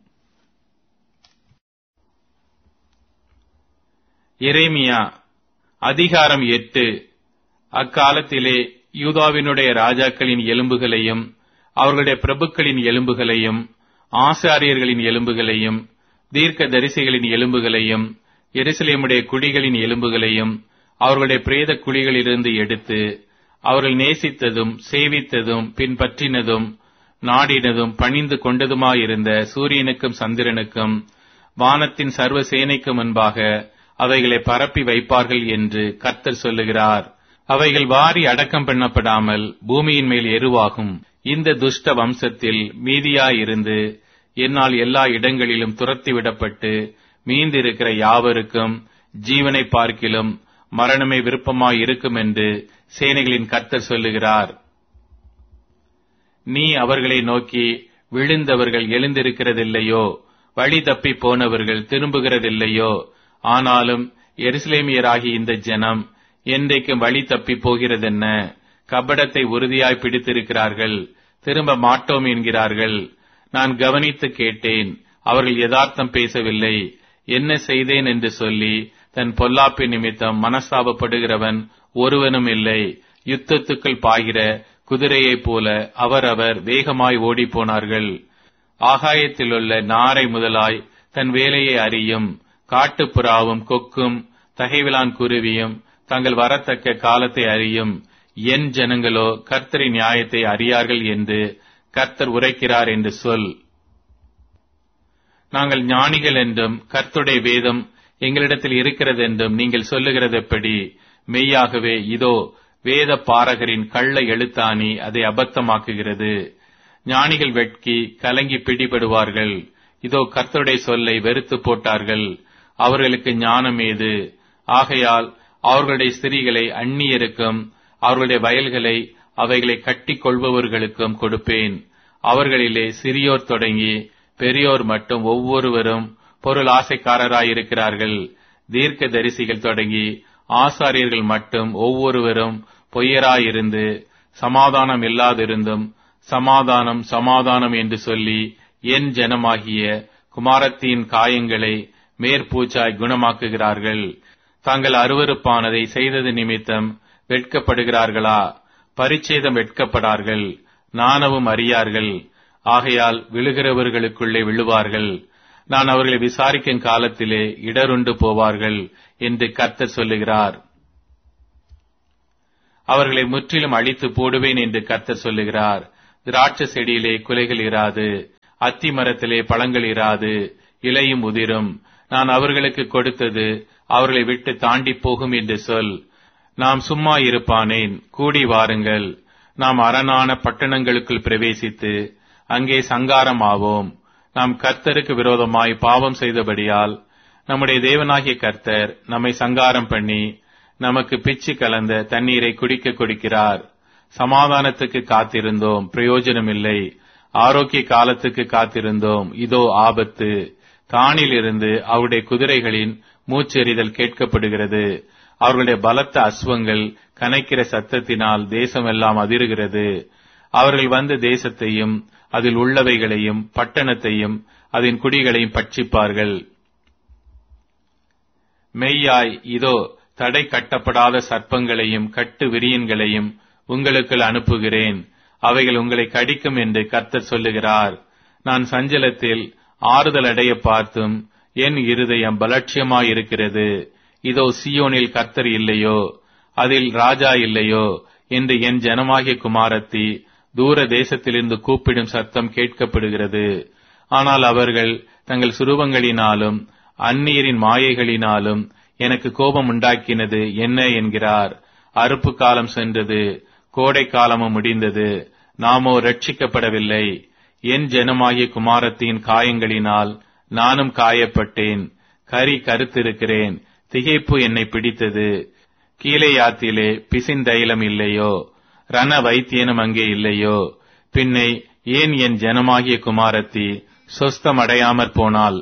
எரேமியா அதிகாரம் 8. அக்காலத்திலே யூதாவினுடைய ராஜாக்களின் எலும்புகளையும் அவர்களுடைய பிரபுக்களின் எலும்புகளையும் ஆசாரியர்களின் எலும்புகளையும் தீர்க்க தரிசிகளின் எலும்புகளையும் எருசலேமுடைய குடிகளின் எலும்புகளையும் அவர்களுடைய பிரேத குழிகளிலிருந்து எடுத்து அவர்கள் நேசித்ததும் சேவித்ததும் பின்பற்றினதும் நாடினதும் பணிந்து கொண்டதுமாயிருந்த சூரியனுக்கும் சந்திரனுக்கும் வானத்தின் சர்வ சேனைக்கு முன்பாக அவைகளை பரப்பி வைப்பார்கள் என்று கர்த்தர் சொல்லுகிறார். அவைகள் வாரி அடக்கம் பண்ணப்படாமல் பூமியின் மேல் எருவாகும். இந்த துஷ்ட வம்சத்தில் மீதியாயிருந்து என்னால் எல்லா இடங்களிலும் துரத்திவிடப்பட்டு மீந்திருக்கிற யாவருக்கும் ஜீவனை பார்க்கிலும் மரணமே விருப்பமாயிருக்கும் என்று சேனைகளின் கர்த்தர் சொல்லுகிறார். நீ அவர்களை நோக்கி, விழுந்தவர்கள் எழுந்திருக்கிறதில்லையோ, வழி தப்பி போனவர்கள் திரும்புகிறதில்லையோ? ஆனாலும் எருசலேமியராகி இந்த ஜனம் என்றைக்கும் வழி தப்பி போகிறதென்ன? கபடத்தை உறுதியாய் பிடித்திருக்கிறார்கள், திரும்ப மாட்டோம் என்கிறார்கள். நான் கவனித்து கேட்டேன், அவர்கள் யதார்த்தம் பேசவில்லை. என்ன செய்தேன் என்று சொல்லி தன் பொல்லாப்பின் நிமித்தம் மனஸ்தாபப்படுகிறவன் ஒருவனும் இல்லை. யுத்தத்துக்குள் பாய்கிற குதிரையைப் போல அவரவர் வேகமாய் ஓடிப்போனார்கள். ஆகாயத்திலுள்ள நாரை முதலாய் தன் வேலையை அறியும் காட்டுப்புறாவும் கொக்கும் தகைவிலான் குருவியும் தங்கள் வரத்தக்க காலத்தை அறியும். என் ஜனங்களோ கர்த்தரின் நியாயத்தை அறியார்கள் என்று கர்த்தர் உரைக்கிறார் என்று சொல். நாங்கள் ஞானிகள் என்றும் கர்த்தருடைய வேதம் எங்களிடத்தில் இருக்கிறது என்றும் நீங்கள் சொல்லுகிறதெப்படி? மெய்யாகவே இதோ வேத பாரகரின் கள்ள எழுத்தாணி அதை அபத்தமாக்குகிறது. ஞானிகள் வெட்கி கலங்கி பிடிபடுவார்கள். இதோ கர்த்தருடைய சொல்லை வெறுத்து போட்டார்கள். அவர்களுக்கு ஞானம் ஏது? ஆகையால் அவர்களுடைய ஸ்திரீகளை அந்நியருக்கும் அவர்களுடைய வயல்களை அவைகளை கட்டிக் கொள்பவர்களுக்கும் கொடுப்பேன். அவர்களிலே சிறியோர் தொடங்கி பெரியோர் மட்டும் ஒவ்வொருவரும் பொருள் ஆசைக்காரராயிருக்கிறார்கள். தீர்க்க தரிசிகள் தொடங்கி ஆசாரியர்கள் மட்டும் ஒவ்வொருவரும் பொய்யராயிருந்து சமாதானம் இல்லாதிருந்தும் சமாதானம் சமாதானம் என்று சொல்லி என் ஜனமாகிய குமாரத்தின் காயங்களை மேற்பூச்சாய் குணமாக்குகிறார்கள். தாங்கள் அருவருப்பானதை செய்தது நிமித்தம் வெட்கப்படுகிறார்களா? பரிச்சேதம் வெட்கப்படார்கள், நாணவும் அறியார்கள். ஆகையால் விழுகிறவர்களுக்குள்ளே விழுவார்கள். நான் அவர்களை விசாரிக்கும் காலத்திலே இடருண்டு போவார்கள் என்று கர்த்தர் சொல்லுகிறார். அவர்களை முற்றிலும் அழித்து போடுவேன் என்று கர்த்தர் சொல்லுகிறார். திராட்சை செடியிலே குலைகள் இராது, அத்தி மரத்திலே பழங்கள் இராது, இலையும் உதிரும். நான் அவர்களுக்கு கொடுத்தது அவர்களை விட்டு தாண்டி போகும் என்று சொல். நாம் சும்மா இருப்பானேன்? கூடி வாருங்கள், நாம் அரணான பட்டணங்களுக்குள் பிரவேசித்து அங்கே சங்காரம் ஆவோம். நாம் கர்த்தருக்கு விரோதமாய் பாவம் செய்தபடியால் நம்முடைய தேவனாகிய கர்த்தர் நம்மை சங்காரம் பண்ணி நமக்கு பிச்சு கலந்த தண்ணீரை குடிக்க கொடுக்கிறார். சமாதானத்துக்கு காத்திருந்தோம், பிரயோஜனமில்லை. ஆரோக்கிய காலத்துக்கு காத்திருந்தோம், இதோ ஆபத்து. தானிலிருந்து அவருடைய குதிரைகளின் மூச்செறிதல் கேட்கப்படுகிறது. அவர்களுடைய பலத்த அஸ்வங்கள் கனைக்கிற சத்தத்தினால் தேசமெல்லாம் அதிருகிறது. அவர்கள் வந்து தேசத்தையும் அதில் உள்ளவைகளையும் பட்டணத்தையும் அதன் குடிகளையும் பட்சிப்பார்கள். மெய்யாய் இதோ தடை கட்டப்படாத சர்ப்பங்களையும் கட்டு விரியன்களையும் உங்களுக்குள் அனுப்புகிறேன், அவைகள் உங்களை கடிக்கும் என்று கர்த்தர் சொல்லுகிறார். நான் சஞ்சலத்தில் ஆறுதல் அடைய பார்த்தும் என் இருதயம் பலட்சியமாயிருக்கிறது. இதோ சீயோனில் கர்த்தர் இல்லையோ, அதில் ராஜா இல்லையோ என்று என் ஜனமாகிய குமாரத்தி தூர தேசத்திலிருந்து கூப்பிடும் சத்தம் கேட்கப்படுகிறது. ஆனால் அவர்கள் தங்கள் சுரூபங்களினாலும் அந்நியரின் மாயைகளினாலும் எனக்கு கோபம் உண்டாக்கினது என்ன என்கிறார். அறுப்பு காலம் சென்றது, கோடை காலமும் முடிந்தது, நாமோ ரட்சிக்கப்படவில்லை. என் ஜனமாகிய குமாரத்தின் காயங்களினால் நானும் காயப்பட்டேன், கரி கருத்திருக்கிறேன், திகைப்பு என்னை பிடித்தது. கீலேயாத்திலே பிசின்தைலம் இல்லையோ, ரண வைத்தியனும் அங்கே இல்லையோ? பின்னை ஏன் என் ஜனமாகிய குமாரத்தி சொஸ்தமடையாமற் போனாள்?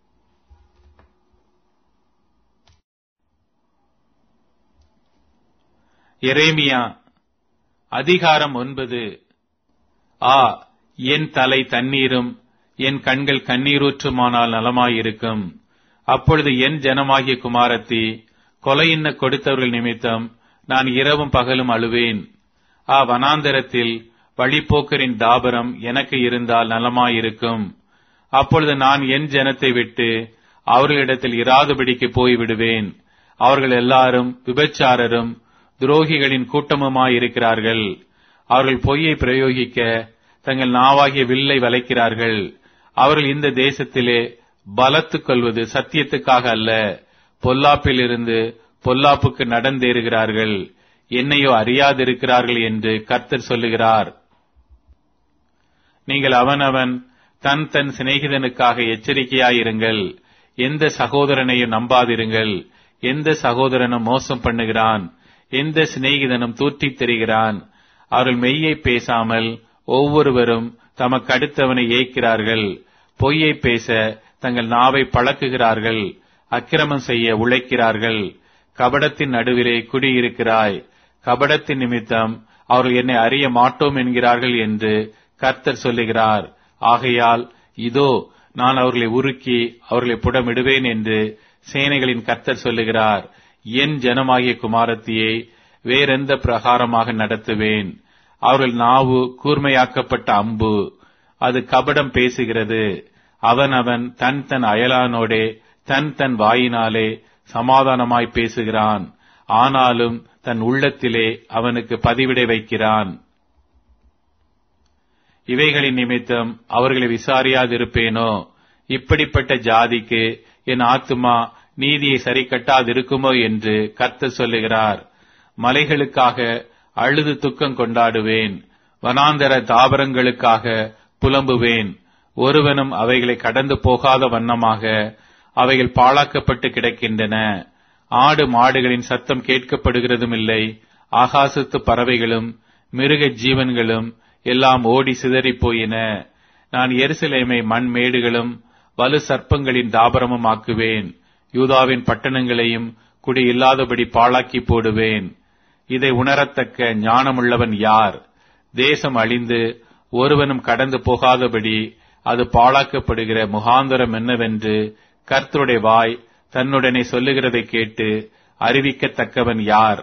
எரேமியா அதிகாரம் 9. ஆ, என் தலை தண்ணீரும் என் கண்கள் கண்ணீரூற்றுமானால் நலமாயிருக்கும். அப்பொழுது என் ஜனமாகிய குமாரத்தி கொலையின்ன கொடுத்தவர்கள் நிமித்தம் நான் இரவும் பகலும் அழுவேன். வனாந்தரத்தில் வழிப்போக்கரின் தாபரம் எனக்கு இருந்தால் நலமாயிருக்கும். அப்பொழுது நான் என் ஜனத்தை விட்டு அவர்களிடத்தில் இராதபடிக்கு போய்விடுவேன். அவர்கள் எல்லாரும் விபச்சாரரும் துரோகிகளின் கூட்டமுமாயிருக்கிறார்கள். அவர்கள் பொய்யை பிரயோகிக்க தங்கள் நாவாகிய வில்லை வளைக்கிறார்கள். அவர்கள் இந்த தேசத்திலே பலத்துக் கொள்வது சத்தியத்துக்காக அல்ல, பொல்லாப்பிலிருந்து பொல்லாப்புக்கு நடந்தேறுகிறார்கள். என்னையோ அறியாதிருக்கிறார்கள் என்று கர்த்தர் சொல்லுகிறார். நீங்கள் அவனவன் தன் தன் சிநேகிதனுக்காக எச்சரிக்கையாயிருங்கள். எந்த சகோதரனையும் நம்பாதிருங்கள். எந்த சகோதரனும் மோசம் பண்ணுகிறான், எந்த சிநேகிதனும் தூற்றித் தெரிகிறான். அவர்கள் மெய்யை பேசாமல் ஒவ்வொருவரும் தமக்கு அடுத்தவனை ஏய்க்கிறார்கள். பொய்யை பேச தங்கள் நாவை பழக்குகிறார்கள். அக்கிரமம் செய்ய உழைக்கிறார்கள். கபடத்தின் நடுவிலே குடியிருக்கிறாய். கபடத்தின் நிமித்தம் அவர்கள் என்னை அறிய மாட்டோம் என்கிறார்கள் என்று கர்த்தர் சொல்லுகிறார். ஆகையால் இதோ நான் அவர்களை உருக்கி அவர்களை புடமிடுவேன் என்று சேனைகளின் கர்த்தர் சொல்லுகிறார். என் ஜனமாகிய குமாரத்தியை வேறெந்த பிரகாரமாக நடத்துவேன்? அவர்கள் நாவு கூர்மையாக்கப்பட்ட அம்பு, அது கபடம் பேசுகிறது. அவன் தன் தன் அயலானோடே தன் தன் வாயினாலே சமாதானமாய் பேசுகிறான், ஆனாலும் தன் உள்ளத்திலே அவனுக்கு பதிவிடை வைக்கிறான். இவைகளின் நிமித்தம் அவர்களை விசாரியாதிருப்பேனோ? இப்படிப்பட்ட ஜாதிக்கு என் ஆத்துமா நீதியை சரி கட்டாதிருக்குமோ என்று கர்த்தர் சொல்லுகிறார். மலைகளுக்காக அழுது துக்கம் கொண்டாடுவேன், வனாந்தர தாவரங்களுக்காக புலம்புவேன். ஒருவனும் அவைகளை கடந்து போகாத வண்ணமாக அவைகள் பாழாக்கப்பட்டு கிடக்கின்றன. ஆடு மாடுகளின் சத்தம் கேட்கப்படுகிறதும் இல்லை. ஆகாசத்து பறவைகளும் மிருக ஜீவன்களும் எல்லாம் ஓடி சிதறி போயின. நான் எருசலேமை மண் மேடுகளும் வலு சர்ப்பங்களின் தாபரமும் ஆக்குவேன். யூதாவின் பட்டணங்களையும் குடி இல்லாதபடி பாழாக்கி போடுவேன். இதை உணரத்தக்க ஞானமுள்ளவன் யார்? தேசம் அழிந்து ஒருவனும் கடந்து போகாதபடி அது பாழாக்கப்படுகிற முகாந்தரம் என்னவென்று கர்த்தருடைய வாய் தன்னுடனே சொல்லுகிறதை கேட்டு அறிவிக்கத்தக்கவன் யார்?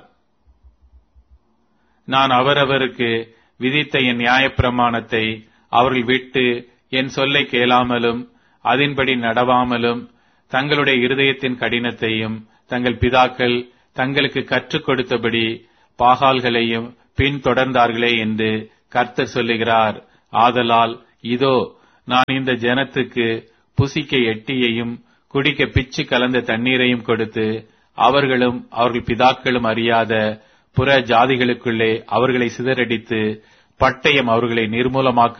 நான் அவரவருக்கு விதித்த என் நியாயப்பிரமாணத்தை அவர்கள் விட்டு என் சொல்லை கேளாமலும் அதின்படி நடவாமலும் தங்களுடைய இருதயத்தின் கடினத்தையும் தங்கள் பிதாக்கள் தங்களுக்கு கற்றுக் கொடுத்தபடி பாகால்களையும் பின்தொடர்ந்தார்களே என்று கர்த்தர் சொல்லுகிறார். ஆதலால் இதோ, நான் இந்த ஜனத்துக்கு புசிக்க எட்டியையும் குடிக்க பிச்சு கலந்த தண்ணீரையும் கொடுத்து அவர்களும் அவர்கள் பிதாக்களும் அறியாத புற ஜாதிகளுக்குள்ளே அவர்களை சிதறடித்து பட்டயம் அவர்களை நிர்மூலமாக்கும்